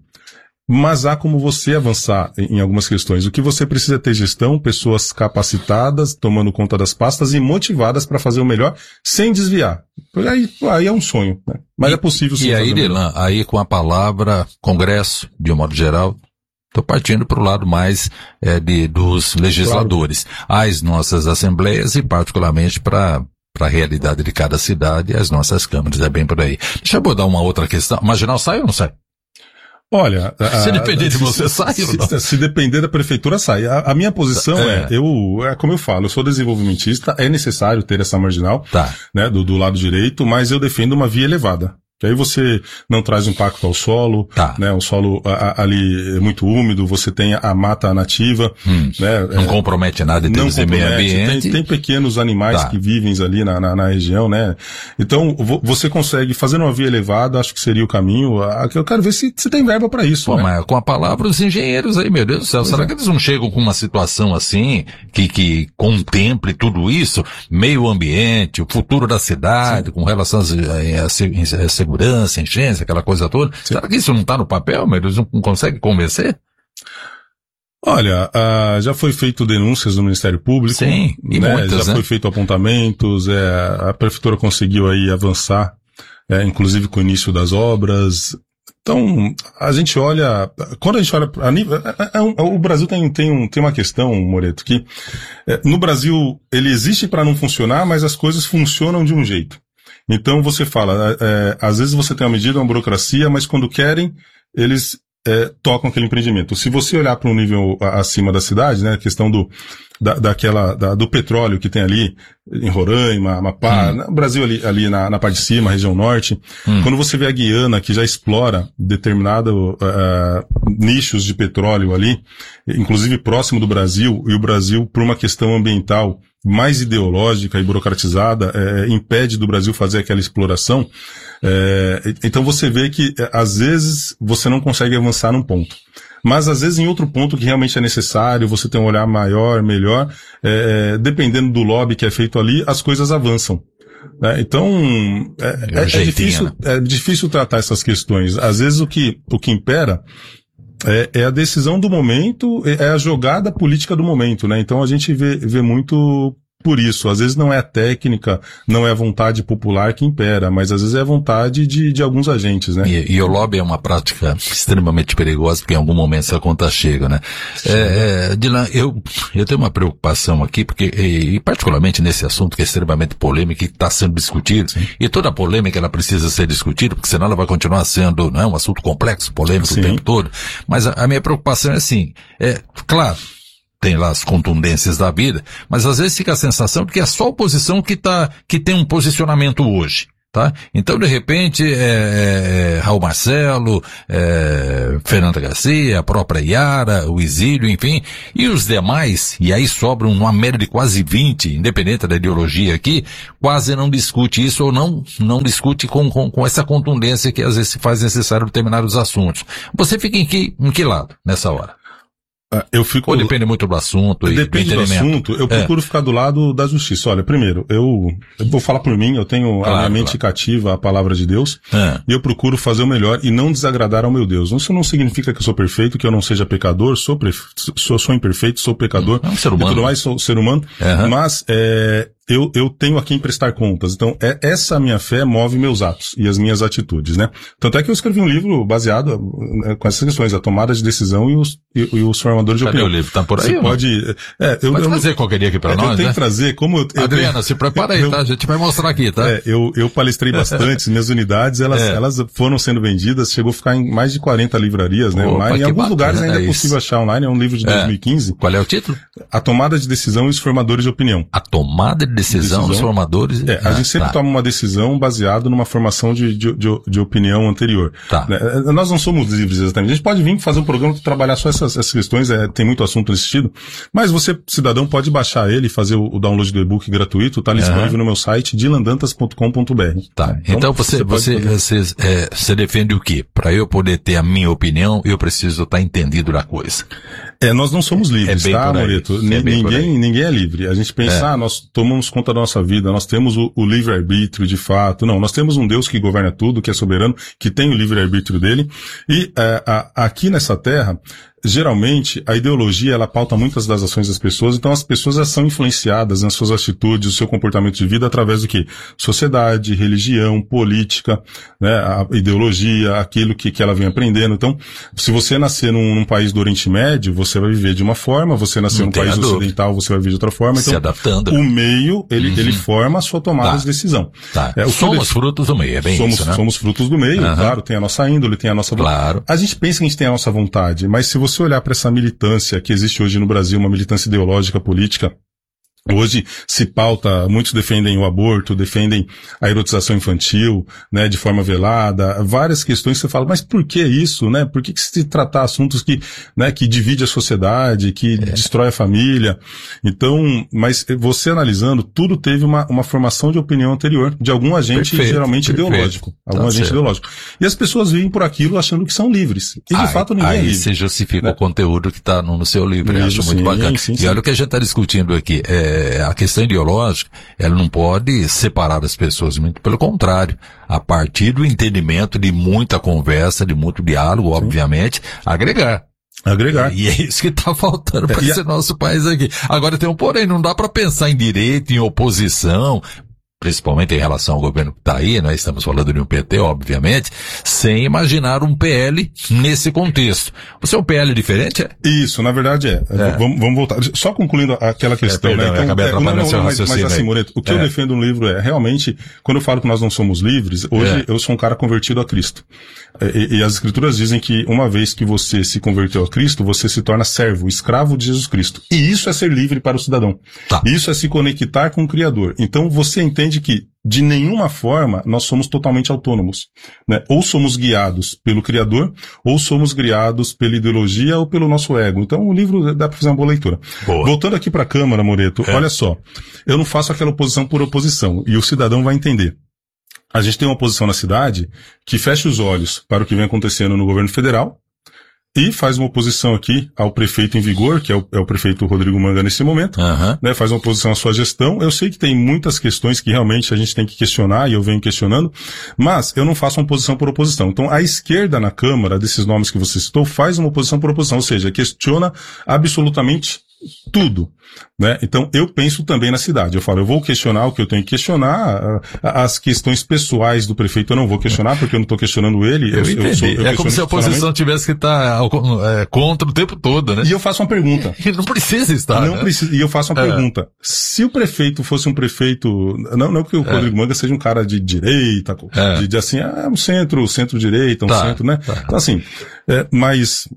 C: mas há como você avançar em algumas questões. O que você precisa é ter gestão, pessoas capacitadas, tomando conta das pastas e motivadas para fazer o melhor, sem desviar. Aí, aí é um sonho, né? Mas
B: e,
C: é possível sim.
B: E aí, Delan, aí com a palavra Congresso, de um modo geral, estou partindo para o lado mais é, de, dos legisladores, claro. As nossas assembleias e particularmente para para a realidade de cada cidade e as nossas câmaras, é bem por aí. Deixa eu abordar uma outra questão. Marginal sai ou não sai?
C: Olha,
B: se a, depender de você, sai
C: se,
B: ou não?
C: Se, se depender da prefeitura, sai. A, a minha posição é. é, eu, é como eu falo, eu sou desenvolvimentista, é necessário ter essa marginal,
B: tá.
C: né, do, do lado direito, mas eu defendo uma via elevada. Que aí você não traz impacto ao solo,
B: tá.
C: né? O solo a, a, ali é muito úmido, você tem a mata nativa,
B: hum,
C: né?
B: Não é, compromete nada em termos de meio ambiente.
C: Tem, tem pequenos animais tá. que vivem ali na, na, na região, né? Então, você consegue, fazendo uma via elevada, acho que seria o caminho. Eu quero ver se, se tem verba para isso.
B: Pô,
C: né?
B: Mas com a palavra os engenheiros aí, meu Deus do céu, pois será é. que eles não chegam com uma situação assim, que, que contemple tudo isso? Meio ambiente, o futuro da cidade, Sim. com relação a, a, a segurança, enchência, aquela coisa toda. Sim. Será que isso não está no papel, mas eles não conseguem convencer?
C: Olha, uh, já foi feito denúncias no Ministério Público.
B: Sim, e
C: né?
B: muitas,
C: Já
B: né?
C: foi feito apontamentos, é, a Prefeitura conseguiu aí avançar, é, inclusive com o início das obras. Então, a gente olha, quando a gente olha, a nível, é, é, é, o Brasil tem, tem, um, tem uma questão, Moreto, que é, no Brasil ele existe para não funcionar, mas as coisas funcionam de um jeito. Então você fala, é, às vezes você tem uma medida, uma burocracia, mas quando querem, eles é, tocam aquele empreendimento. Se você olhar para um nível acima da cidade, né, a questão do, da, daquela, da, do petróleo que tem ali, em Roraima, Amapá, hum. no Brasil ali, ali na, na parte de cima, região norte, hum. quando você vê a Guiana, que já explora determinados uh, nichos de petróleo ali, inclusive próximo do Brasil, e o Brasil, por uma questão ambiental mais ideológica e burocratizada, é, impede do Brasil fazer aquela exploração. É, então você vê que, às vezes, você não consegue avançar num ponto. Mas, às vezes, em outro ponto que realmente é necessário, você tem um olhar maior, melhor, é, dependendo do lobby que é feito ali, as coisas avançam. Né? Então, é, é, é, difícil, é difícil tratar essas questões. Às vezes, o que, o que impera É, é a decisão do momento, é a jogada política do momento, né? Então a gente vê, vê muito por isso. Às vezes não é a técnica, não é a vontade popular que impera, mas às vezes é a vontade de, de alguns agentes, né?
B: E, e o lobby é uma prática extremamente perigosa, porque em algum momento essa conta chega, né? É, é, Dylan, eu, eu tenho uma preocupação aqui, porque, e, e particularmente nesse assunto que é extremamente polêmico e que está sendo discutido, Sim. e toda polêmica ela precisa ser discutida, porque senão ela vai continuar sendo, não é, um assunto complexo, polêmico Sim. o tempo todo. Mas a, a minha preocupação é assim, é, claro, tem lá as contundências da vida, mas às vezes fica a sensação de que é só a oposição que tá, que tem um posicionamento hoje, tá? Então, de repente, é, é, Raul Marcelo, é, Fernanda Garcia, a própria Yara, o Exílio, enfim, e os demais, e aí sobram uma média de quase vinte, independente da ideologia aqui, quase não discute isso ou não, não discute com, com, com essa contundência que às vezes se faz necessário determinados assuntos. Você fica em que, em que lado nessa hora?
C: Eu fico...
B: Ou depende muito do assunto?
C: Depende
B: do,
C: do assunto. Eu é. procuro ficar do lado da justiça. Olha, primeiro, eu, eu vou falar por mim, eu tenho claro, a minha mente claro. cativa à palavra de Deus, é. e eu procuro fazer o melhor e não desagradar ao meu Deus. Isso não significa que eu sou perfeito, que eu não seja pecador, sou, pre... sou, sou imperfeito, sou pecador,
B: é um ser humano.
C: E tudo mais, sou ser humano, uhum. mas é, eu, eu tenho a quem prestar contas. Então, é, essa minha fé move meus atos e as minhas atitudes, né? Tanto é que eu escrevi um livro baseado né, com essas questões, a tomada de decisão e os, e, e os formadores de
B: Cadê
C: opinião.
B: O livro? Tá por aí?
C: Você pode... É, eu,
B: pode
C: eu,
B: trazer qualquer dia aqui pra
C: é,
B: nós,
C: Eu tenho
B: né?
C: que trazer, como... Eu, eu
B: Adriana,
C: tenho,
B: se prepara aí,
C: eu,
B: tá? A gente vai mostrar aqui, tá?
C: É, eu, eu palestrei bastante, minhas unidades, elas, é. elas foram sendo vendidas, chegou a ficar em mais de quarenta livrarias, né?
B: Opa,
C: online. Em alguns
B: bacana,
C: lugares ainda é,
B: é
C: possível achar online, é um livro de dois mil e quinze.
B: Qual é o título?
C: A tomada de decisão e os formadores de opinião.
B: A tomada de decisão, decisão. dos formadores...
C: É, a ah, gente sempre tá. toma uma decisão baseada numa formação de, de, de, de opinião anterior.
B: Tá.
C: É, nós não somos livres exatamente. A gente pode vir fazer um programa para trabalhar só essas, essas questões, é, tem muito assunto nesse sentido, mas você, cidadão, pode baixar ele e fazer o, o download do e-book gratuito, tá disponível uhum. no meu site, dilan dantas ponto com ponto b r.
B: Tá. Então, então você, você, você, você, é, você defende o quê? Para eu poder ter a minha opinião, eu preciso estar entendido da coisa.
C: É, nós não somos livres, é tá, Moreto? N- é ninguém, ninguém é livre. A gente pensa, é. ah, nós tomamos conta da nossa vida, nós temos o, o livre-arbítrio de fato. Não, nós temos um Deus que governa tudo, que é soberano, que tem o livre-arbítrio dele. E é, a, aqui nessa terra, geralmente, a ideologia, ela pauta muitas das ações das pessoas, então as pessoas elas são influenciadas nas suas atitudes, no seu comportamento de vida através do quê? Sociedade, religião, política, né, a ideologia, aquilo que, que ela vem aprendendo. Então, se você nascer num, num país do Oriente Médio, você vai viver de uma forma, você nascer num país ocidental, você vai viver de outra forma. Então,
B: se adaptando.
C: O meio, ele, uhum. ele forma a sua tomada tá. de decisão.
B: Tá. É, somos frutos do meio, é bem
C: somos,
B: isso, né?
C: Somos frutos do meio,
B: uhum.
C: claro, tem a nossa índole, tem a nossa vontade.
B: Claro.
C: A gente pensa que a gente tem a nossa vontade, mas se você olhar para essa militância que existe hoje no Brasil, uma militância ideológica, política, hoje se pauta, muitos defendem o aborto, defendem a erotização infantil, né, de forma velada, várias questões que você fala, mas por que isso, né? Por que que se tratar assuntos que, né, que divide a sociedade, que é. destrói a família? Então, mas você analisando, tudo teve uma, uma formação de opinião anterior, de algum agente perfeito, geralmente perfeito. ideológico, algum tá agente certo. ideológico. E as pessoas vivem por aquilo achando que são livres. E de
B: aí,
C: fato ninguém
B: aí
C: é livre.
B: Aí você justifica né? o conteúdo que está no, no seu livro, eu acho
C: sim,
B: muito bacana.
C: Sim,
B: e
C: sim.
B: olha o que a gente está discutindo aqui, é a questão ideológica, ela não pode separar as pessoas, muito pelo contrário, a partir do entendimento de muita conversa, de muito diálogo, Sim. obviamente, agregar.
C: Agregar.
B: E é isso que está faltando para é, esse a... nosso país aqui. Agora tem um porém, não dá para pensar em direito, em oposição, principalmente em relação ao governo que está aí, nós estamos falando de um P T, obviamente, sem imaginar um P L nesse contexto. Você é um P L diferente, é?
C: Isso, na verdade é. é. Vamos, vamos voltar. Só concluindo aquela questão, é, perdão, né? Então,
B: acabei
C: é, não, não,
B: seu
C: mas, mas assim, Moreto, o que é. eu defendo no livro é, realmente, quando eu falo que nós não somos livres, hoje é. eu sou um cara convertido a Cristo. E, e as escrituras dizem que uma vez que você se converteu a Cristo, você se torna servo, escravo de Jesus Cristo. E isso é ser livre para o cidadão.
B: Tá.
C: Isso é se conectar com o Criador. Então você entende que de nenhuma forma nós somos totalmente autônomos, né? Ou somos guiados pelo Criador, ou somos guiados pela ideologia ou pelo nosso ego. Então o livro dá para fazer uma boa leitura.
B: Boa.
C: Voltando aqui para a Câmara, Moreto, é. olha só, eu não faço aquela oposição por oposição, e o cidadão vai entender. A gente tem uma oposição na cidade que fecha os olhos para o que vem acontecendo no governo federal e faz uma oposição aqui ao prefeito em vigor, que é o, é o prefeito Rodrigo Manga nesse momento,
B: uhum.
C: né, faz uma oposição à sua gestão. Eu sei que tem muitas questões que realmente a gente tem que questionar, e eu venho questionando, mas eu não faço uma oposição por oposição. Então, a esquerda na Câmara, desses nomes que você citou, faz uma oposição por oposição, ou seja, questiona absolutamente tudo, né? Então, eu penso também na cidade. Eu falo, eu vou questionar o que eu tenho que questionar, as questões pessoais do prefeito eu não vou questionar, porque eu não estou questionando ele.
B: Eu, eu, eu sou, eu é como se a oposição tivesse que estar é, contra o tempo todo, né?
C: E eu faço uma pergunta.
B: Não precisa estar,
C: Não
B: né?
C: precisa. E eu faço uma é. pergunta. Se o prefeito fosse um prefeito, não, não que o é. Rodrigo Manga seja um cara de direita, é. de, de assim, ah, um centro, centro-direita, um tá. centro, né? Tá. Então assim, é, mas,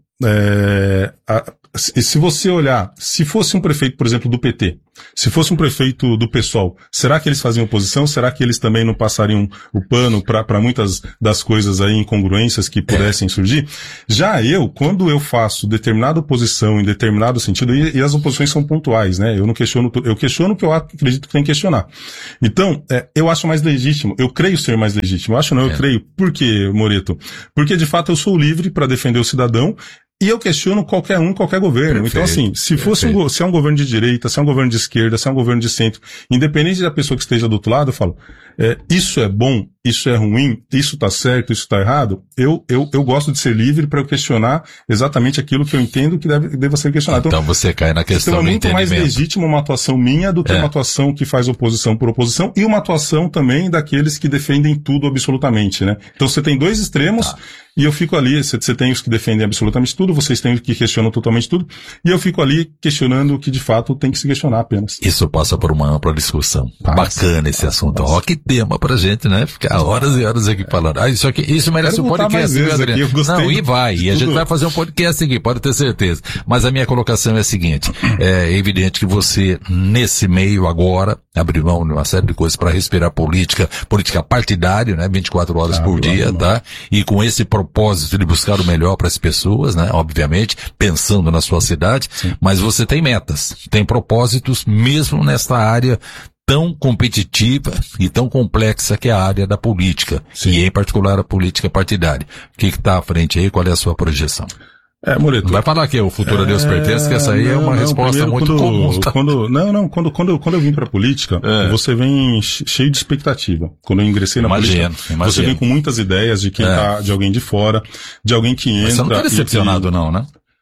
C: é, a, se você olhar, se fosse um prefeito, por exemplo, do P T, se fosse um prefeito do PSOL, será que eles faziam oposição? Será que eles também não passariam o pano para muitas das coisas aí, incongruências que pudessem é. surgir? Já eu, quando eu faço determinada oposição em determinado sentido, e, e as oposições são pontuais, né? Eu não questiono, eu questiono o que eu acredito que tem que questionar. Então, é, eu acho mais legítimo, eu creio ser mais legítimo. Eu acho não, eu é. creio. Por quê, Moreto? Porque de fato eu sou livre para defender o cidadão. E eu questiono qualquer um, qualquer governo. Perfeito, então, assim, se fosse um, se é um governo de direita, se é um governo de esquerda, se é um governo de centro, independente da pessoa que esteja do outro lado, eu falo, é, isso é bom, isso é ruim, isso tá certo, isso tá errado. Eu, eu, eu gosto de ser livre para eu questionar exatamente aquilo que eu entendo que deve, deva ser questionado.
B: Então, então você cai na questão
C: então é
B: do
C: muito mais legítima uma atuação minha do que é. uma atuação que faz oposição por oposição e uma atuação também daqueles que defendem tudo absolutamente, né? Então você tem dois extremos. Tá. E eu fico ali, você tem os que defendem absolutamente tudo, vocês têm os que questionam totalmente tudo, e eu fico ali questionando o que de fato tem que se questionar apenas.
B: Isso passa por uma ampla discussão. Passa, Bacana esse passa, assunto. Ó, que tema pra gente, né? Ficar horas e horas aqui falando. Ah, isso aqui, isso merece um podcast, viu, Adriano? Aqui, Não, e vai. E a gente vai fazer um podcast aqui, pode ter certeza. Mas a minha colocação é a seguinte, é evidente que você, nesse meio agora, abriu mão de uma série de coisas para respirar política, política partidária, né? vinte e quatro horas ah, por dia, tá? E com esse propósito de buscar o melhor para as pessoas, né? Obviamente, pensando na sua cidade, Sim. mas você tem metas, tem propósitos mesmo nesta área tão competitiva e tão complexa que é a área da política, Sim. e em particular a política partidária. O que está à frente aí? Qual é a sua projeção?
C: É, Moreto.
B: Não vai falar que o futuro a Deus pertence, que essa aí não, é uma não, resposta muito
C: quando,
B: comum. Tá?
C: Quando, não, não, quando, quando, quando eu vim pra política, é. você vem cheio de expectativa. Quando eu ingressei na imagino, política, imagino. você vem com muitas ideias de quem é. tá, de alguém de fora, de alguém que entra.
B: Mas você não tá decepcionado que... não, né?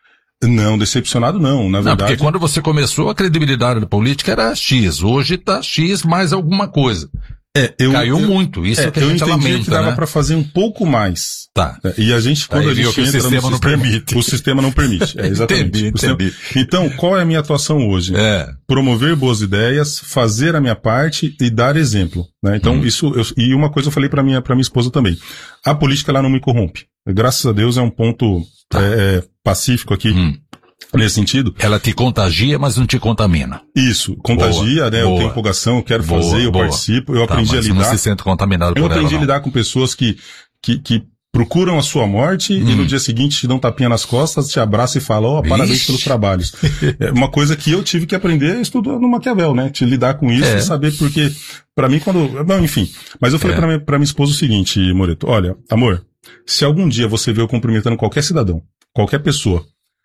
C: Não, decepcionado não, na verdade. Não,
B: porque quando você começou, a credibilidade da política era X, hoje tá X mais alguma coisa. É, eu, Caiu eu, muito, isso é, é que a gente lamenta, Eu entendi que dava
C: né? para fazer um pouco mais.
B: Tá.
C: E a gente, quando Aí a gente entra
B: o sistema
C: no
B: não
C: sistema,
B: permite.
C: O sistema não permite. É, exatamente.
B: entendi, entendi.
C: Sistema... Então, qual é a minha atuação hoje?
B: É.
C: Promover boas ideias, fazer a minha parte e dar exemplo. Né? Então, hum. isso, eu, e uma coisa eu falei para minha, para minha esposa também. A política, ela não me corrompe. Graças a Deus é um ponto tá. é, pacífico aqui. Hum. Nesse sentido.
B: Ela te contagia, mas não te contamina.
C: Isso, contagia, boa, né? Boa. Eu tenho empolgação, eu quero boa, fazer, eu boa. participo, eu tá, aprendi a lidar.
B: Você não se sente contaminado por
C: ela. Eu aprendi
B: ela,
C: a lidar com pessoas que, que, que procuram a sua morte hum. e no dia seguinte te dão um tapinha nas costas, te abraçam e falam, ó, oh, parabéns pelos trabalhos. É uma coisa que eu tive que aprender estudando no Maquiavel, né? Te lidar com isso é. e saber porque, pra mim, quando, não, enfim. Mas eu falei é. pra, minha, pra minha esposa o seguinte, Moreto, olha, amor, se algum dia você vê eu cumprimentando qualquer cidadão, qualquer pessoa,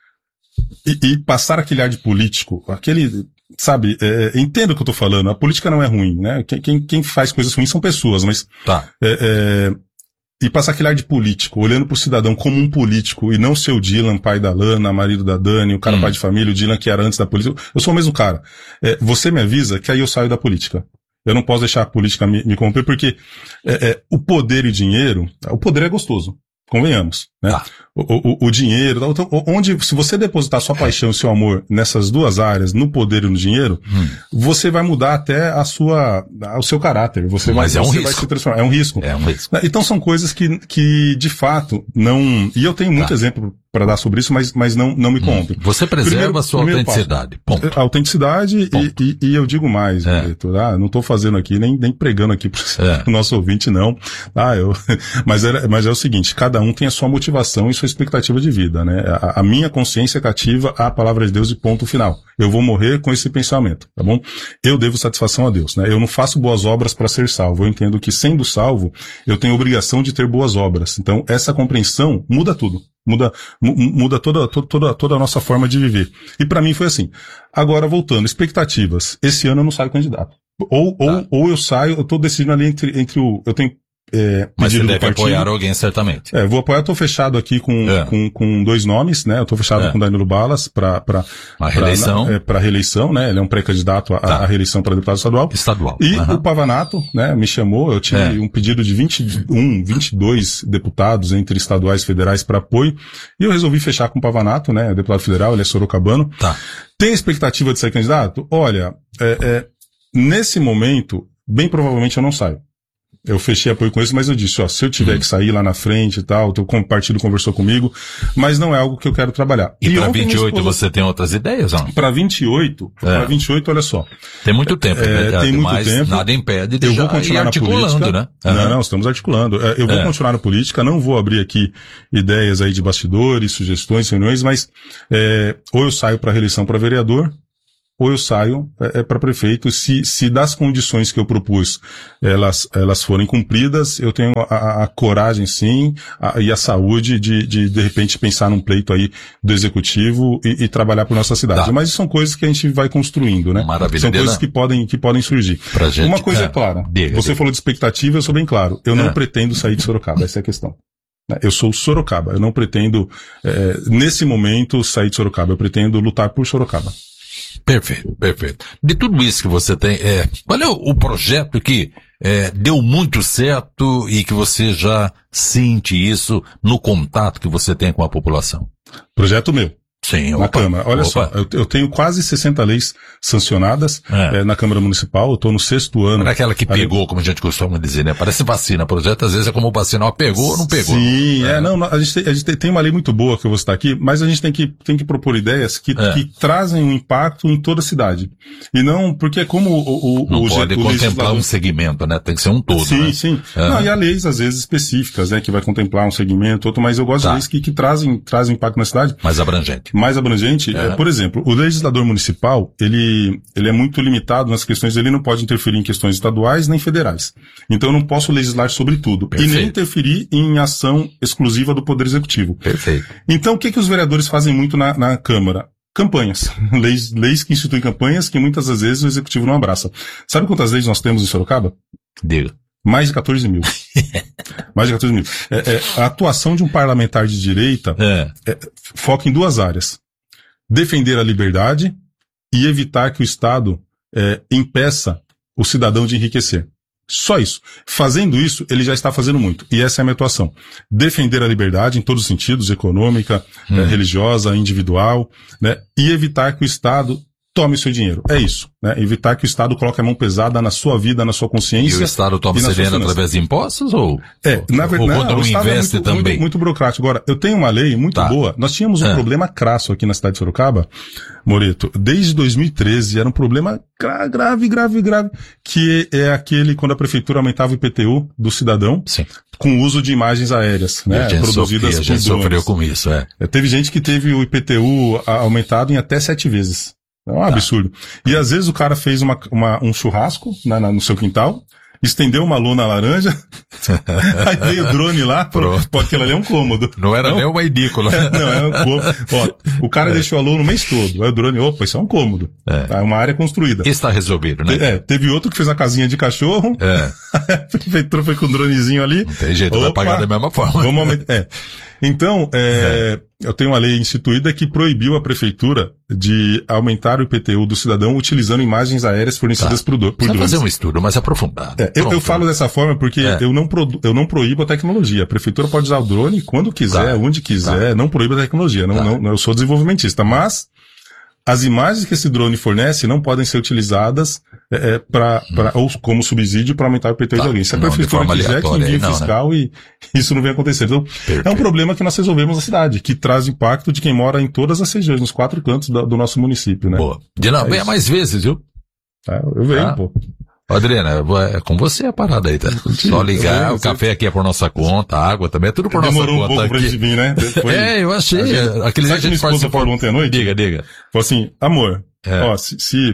C: E, e passar aquele ar de político, aquele, sabe, é, entendo o que eu tô falando, a política não é ruim, né? Quem, quem, quem faz coisas ruins são pessoas, mas,
B: tá.
C: é, é, e passar aquele ar de político, olhando pro cidadão como um político, e não ser o Dylan, pai da Lana, marido da Dani, o cara hum. pai de família, o Dylan que era antes da política, eu sou o mesmo cara. É, você me avisa que aí eu saio da política. Eu não posso deixar a política me, me corromper, porque é, é, o poder e dinheiro, o poder é gostoso. Convenhamos, né? Ah. O, o, o dinheiro, então, onde, se você depositar sua paixão e seu amor nessas duas áreas, no poder e no dinheiro, hum. você vai mudar até a sua, o seu caráter. Você
B: Mas
C: vai,
B: é um
C: você
B: risco.
C: vai se transformar. É um risco.
B: É um risco.
C: Então são coisas que, que de fato não, e eu tenho muito tá. exemplo para dar sobre isso, mas, mas não, não me corrompem.
B: Hum. Você preserva primeiro, a sua autenticidade. Ponto.
C: A autenticidade
B: Ponto.
C: E, e, e eu digo mais, é. Vitor, ah, não estou fazendo aqui, nem, nem pregando aqui pro é. nosso ouvinte, não. Ah, eu, mas, era, mas é o seguinte, cada um tem a sua motivação e sua expectativa de vida, né? A, a minha consciência é cativa à palavra de Deus e ponto final. Eu vou morrer com esse pensamento, tá bom? Eu devo satisfação a Deus, né? Eu não faço boas obras para ser salvo. Eu entendo que sendo salvo, eu tenho obrigação de ter boas obras. Então, essa compreensão muda tudo. Muda, muda toda, toda, toda a nossa forma de viver. E para mim foi assim. Agora, voltando, expectativas. Esse ano eu não saio candidato. Ou, tá. ou, ou eu saio, eu tô decidindo ali entre, entre o, eu tenho, é,
B: mas você deve apoiar alguém, certamente.
C: É, vou apoiar, eu tô fechado aqui com, é. com, com dois nomes, né? Eu tô fechado é. com Danilo Balas pra, pra,
B: a reeleição.
C: Pra, é, pra reeleição, né? Ele é um pré-candidato à tá. reeleição para deputado estadual.
B: Estadual.
C: E
B: uhum.
C: o Pavanato, né? Me chamou, eu tive é. um pedido de vinte e um, vinte e dois deputados entre estaduais e federais para apoio. E eu resolvi fechar com o Pavanato, né? Deputado federal, ele é sorocabano.
B: Tá.
C: Tem expectativa de ser candidato? Olha, é, é, nesse momento, bem provavelmente eu não saio. Eu fechei apoio com isso, mas eu disse, ó, se eu tiver hum. que sair lá na frente e tal, o partido conversou comigo, mas não é algo que eu quero trabalhar.
B: E, e para vinte e oito esposa... você tem outras ideias, não?
C: Para vinte e oito, é. para vinte e oito, olha só.
B: Tem muito tempo,
C: é,
B: né?
C: Tem muito
B: mas
C: tempo.
B: Nada impede de
C: eu
B: já
C: vou continuar
B: ir articulando,
C: na política,
B: né? Uhum.
C: Não, não, estamos articulando. Eu vou é. continuar na política, não vou abrir aqui ideias aí de bastidores, sugestões, reuniões, mas é, ou eu saio para reeleição para vereador, ou eu saio é, é para prefeito. Se, se das condições que eu propus elas, elas forem cumpridas, eu tenho a, a coragem, sim, a, e a saúde de, de, de repente, pensar num pleito aí do executivo e, e trabalhar por nossa cidade. Tá. Mas são coisas que a gente vai construindo, né?
B: Maravilha.
C: São coisas que podem, que podem surgir.
B: Pra gente,
C: Uma coisa é, é clara.
B: Diga,
C: Você
B: diga.
C: falou de expectativa, eu sou bem claro. Eu não é. pretendo sair de Sorocaba, essa é a questão. Eu sou Sorocaba, eu não pretendo, é, nesse momento, sair de Sorocaba, eu pretendo lutar por Sorocaba.
B: Perfeito, perfeito. De tudo isso que você tem, é, qual é o, o projeto que é, deu muito certo e que você já sente isso no contato que você tem com a população?
C: Projeto meu.
B: Sim,
C: na
B: opa,
C: Câmara. Olha
B: opa.
C: só, eu, eu tenho quase sessenta leis sancionadas é. É, na Câmara Municipal, eu estou no sexto ano.
B: Não é aquela que pegou, como a gente costuma dizer, né? Parece vacina. Projeto às vezes é como vacina, ó, pegou ou não pegou.
C: Sim,
B: é,
C: é, não, a gente, tem, a gente tem uma lei muito boa que eu vou citar aqui, mas a gente tem que, tem que propor ideias que, é. que trazem um impacto em toda a cidade. E não, porque como o, o,
B: não
C: o
B: pode
C: o
B: contemplar
C: legislador...
B: um segmento, né? Tem que ser um todo,
C: sim,
B: né?
C: Sim, sim.
B: É.
C: Não, e há leis, às vezes, específicas, né? Que vai contemplar um segmento, outro, mas eu gosto tá. de leis que, que trazem, trazem impacto na cidade.
B: Mais abrangente.
C: Mais abrangente. É. É, por exemplo, o legislador municipal, ele, ele é muito limitado nas questões, ele não pode interferir em questões estaduais nem federais. Então eu não posso legislar sobre tudo. Perfeito. E nem interferir em ação exclusiva do Poder Executivo.
B: Perfeito.
C: Então o que que os vereadores fazem muito na, na Câmara? Campanhas. Leis, leis que instituem campanhas que muitas das vezes o Executivo não abraça. Sabe quantas leis nós temos em Sorocaba?
B: Diga.
C: Mais de quatorze mil. Mais de quatorze mil. É, é, a atuação de um parlamentar de direita
B: é.
C: É, foca em duas áreas. Defender a liberdade e evitar que o Estado é, impeça o cidadão de enriquecer. Só isso. Fazendo isso, ele já está fazendo muito. E essa é a minha atuação. Defender a liberdade em todos os sentidos, econômica, hum. é, religiosa, individual, né? E evitar que o Estado tome o seu dinheiro. É isso. Né? Evitar que o Estado coloque a mão pesada na sua vida, na sua consciência.
B: E o Estado toma sereno através de impostos ou?
C: É, na verdade,
B: ou quando não investe
C: é muito,
B: também?
C: Muito, muito burocrático. Agora, eu tenho uma lei muito tá. boa. Nós tínhamos um é. problema crasso aqui na cidade de Sorocaba, Moreto, desde dois mil e treze. Era um problema gra grave, grave, grave, que é aquele quando a prefeitura aumentava o I P T U do cidadão.
B: Sim.
C: Com o uso de imagens aéreas, né? Produzidas
B: por drones. A gente sofreu com isso, é.
C: é. Teve gente que teve o I P T U aumentado em até sete vezes. É um absurdo. E às vezes o cara fez uma, uma, um churrasco na, na, no seu quintal, estendeu uma lona laranja, aí veio o drone lá, pronto. Pô, aquilo ali é um cômodo.
B: Não era não? nem uma edícula.
C: É, não, é um cômodo. Ó, o cara é. deixou a lona o mês todo. Aí o drone, opa, isso é um cômodo. É, é uma área construída.
B: Isso está resolvido, né?
C: É, teve outro que fez uma casinha de cachorro. É. A prefeitura foi com um dronezinho ali.
B: Não tem jeito, opa, vai pagar da mesma forma.
C: Vamos aumentar. É. Então, é, é. eu tenho uma lei instituída que proibiu a prefeitura de aumentar o I P T U do cidadão utilizando imagens aéreas fornecidas tá. por, por drones.
B: fazer um estudo mais aprofundado.
C: É, eu, eu falo dessa forma porque é. eu, não pro, eu não proíbo a tecnologia. A prefeitura pode usar o drone quando quiser, tá. onde quiser, tá. não proíbo a tecnologia. Não, tá. não, eu sou desenvolvimentista, mas as imagens que esse drone fornece não podem ser utilizadas é, pra, hum. pra, ou como subsídio para aumentar o I P T U tá. de alguém. Se a não, prefeitura quiser, que envie não, fiscal né? e isso não vem acontecer. Então, perfeito. É um problema que nós resolvemos na cidade, que traz impacto de quem mora em todas as regiões, nos quatro cantos do, do nosso município, né?
B: Boa. Dina, venha mais vezes, viu?
C: É, eu venho, ah. pô.
B: Adriana, é com você a parada aí, tá? Só ligar, venho, o café aqui é por nossa conta, a água também é tudo por
C: Demorou
B: nossa
C: um
B: conta
C: pouco
B: aqui.
C: Pra gente vir, né? Depois,
B: é, eu achei.
C: Gente,
B: aquele
C: sabe que minha esposa falou ontem à noite?
B: Diga, diga.
C: Falou assim, amor, é. ó, se... se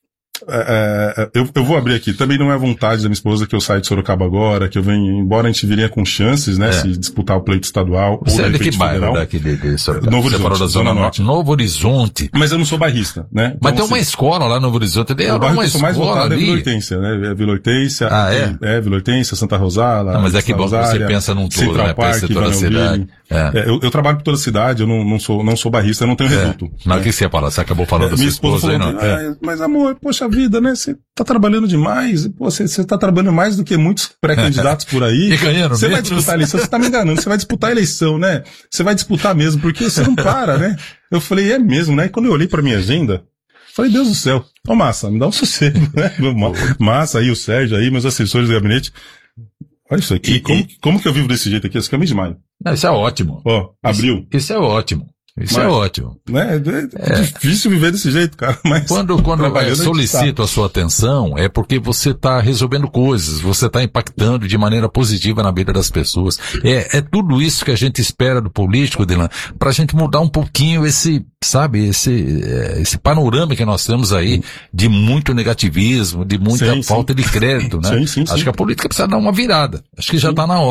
C: É, é, eu, eu vou abrir aqui. Também não é vontade da minha esposa que eu saia de Sorocaba agora, que eu venha, embora a gente viria com chances, né, é. se disputar o pleito estadual.
B: Você
C: ou
B: é de que bairro
C: federal.
B: daqui de, de Sorocaba?
C: Novo Horizonte.
B: Você falou da Zona Norte. Novo Horizonte.
C: Mas eu não sou bairrista, né? Então,
B: mas tem
C: assim,
B: uma escola lá no Novo Horizonte. Tem
C: o bairro
B: uma
C: que eu sou mais votado é Vila Hortência, né? É Vila Hortência.
B: Ah, é?
C: É, Vila Hortência, Santa Rosália.
B: Não, mas é que bom que você pensa num todo, né? Pensa toda a cidade. É. É, eu, eu trabalho por toda a cidade, eu não, não sou, não sou bairrista, eu não tenho é. reduto. Não, o né? que você fala? Você acabou falando é, da sua esposa aí, não?
C: Que, ah, mas amor, poxa vida, né? Você tá trabalhando demais, pô, você, você tá trabalhando mais do que muitos pré-candidatos por aí.
B: E ganhando
C: Você vai disputar a eleição, você tá me enganando, você vai disputar a eleição, né? Você vai disputar mesmo, porque você não para, né? Eu falei, é mesmo, né? E quando eu olhei pra minha agenda, falei, Deus do céu, ô Massa, me dá um sossego, né? Massa aí, o Sérgio aí, meus assessores do gabinete. Olha isso aqui, e, como, e... como que eu vivo desse jeito aqui? Esse caminho de maio.
B: Não, isso é ótimo.
C: Ó, abril.
B: Isso, isso é ótimo. Isso
C: mas,
B: é ótimo.
C: Né? É, é difícil viver desse jeito, cara. Mas
B: quando quando eu solicito a sua atenção, é porque você está resolvendo coisas, você está impactando de maneira positiva na vida das pessoas. É, é tudo isso que a gente espera do político, Dylan, para a gente mudar um pouquinho esse, sabe, esse, esse panorama que nós temos aí de muito negativismo, de muita
C: sim,
B: falta
C: sim.
B: de crédito, né?
C: Sim, sim, sim.
B: Acho que a política precisa dar uma virada. Acho que já está na hora.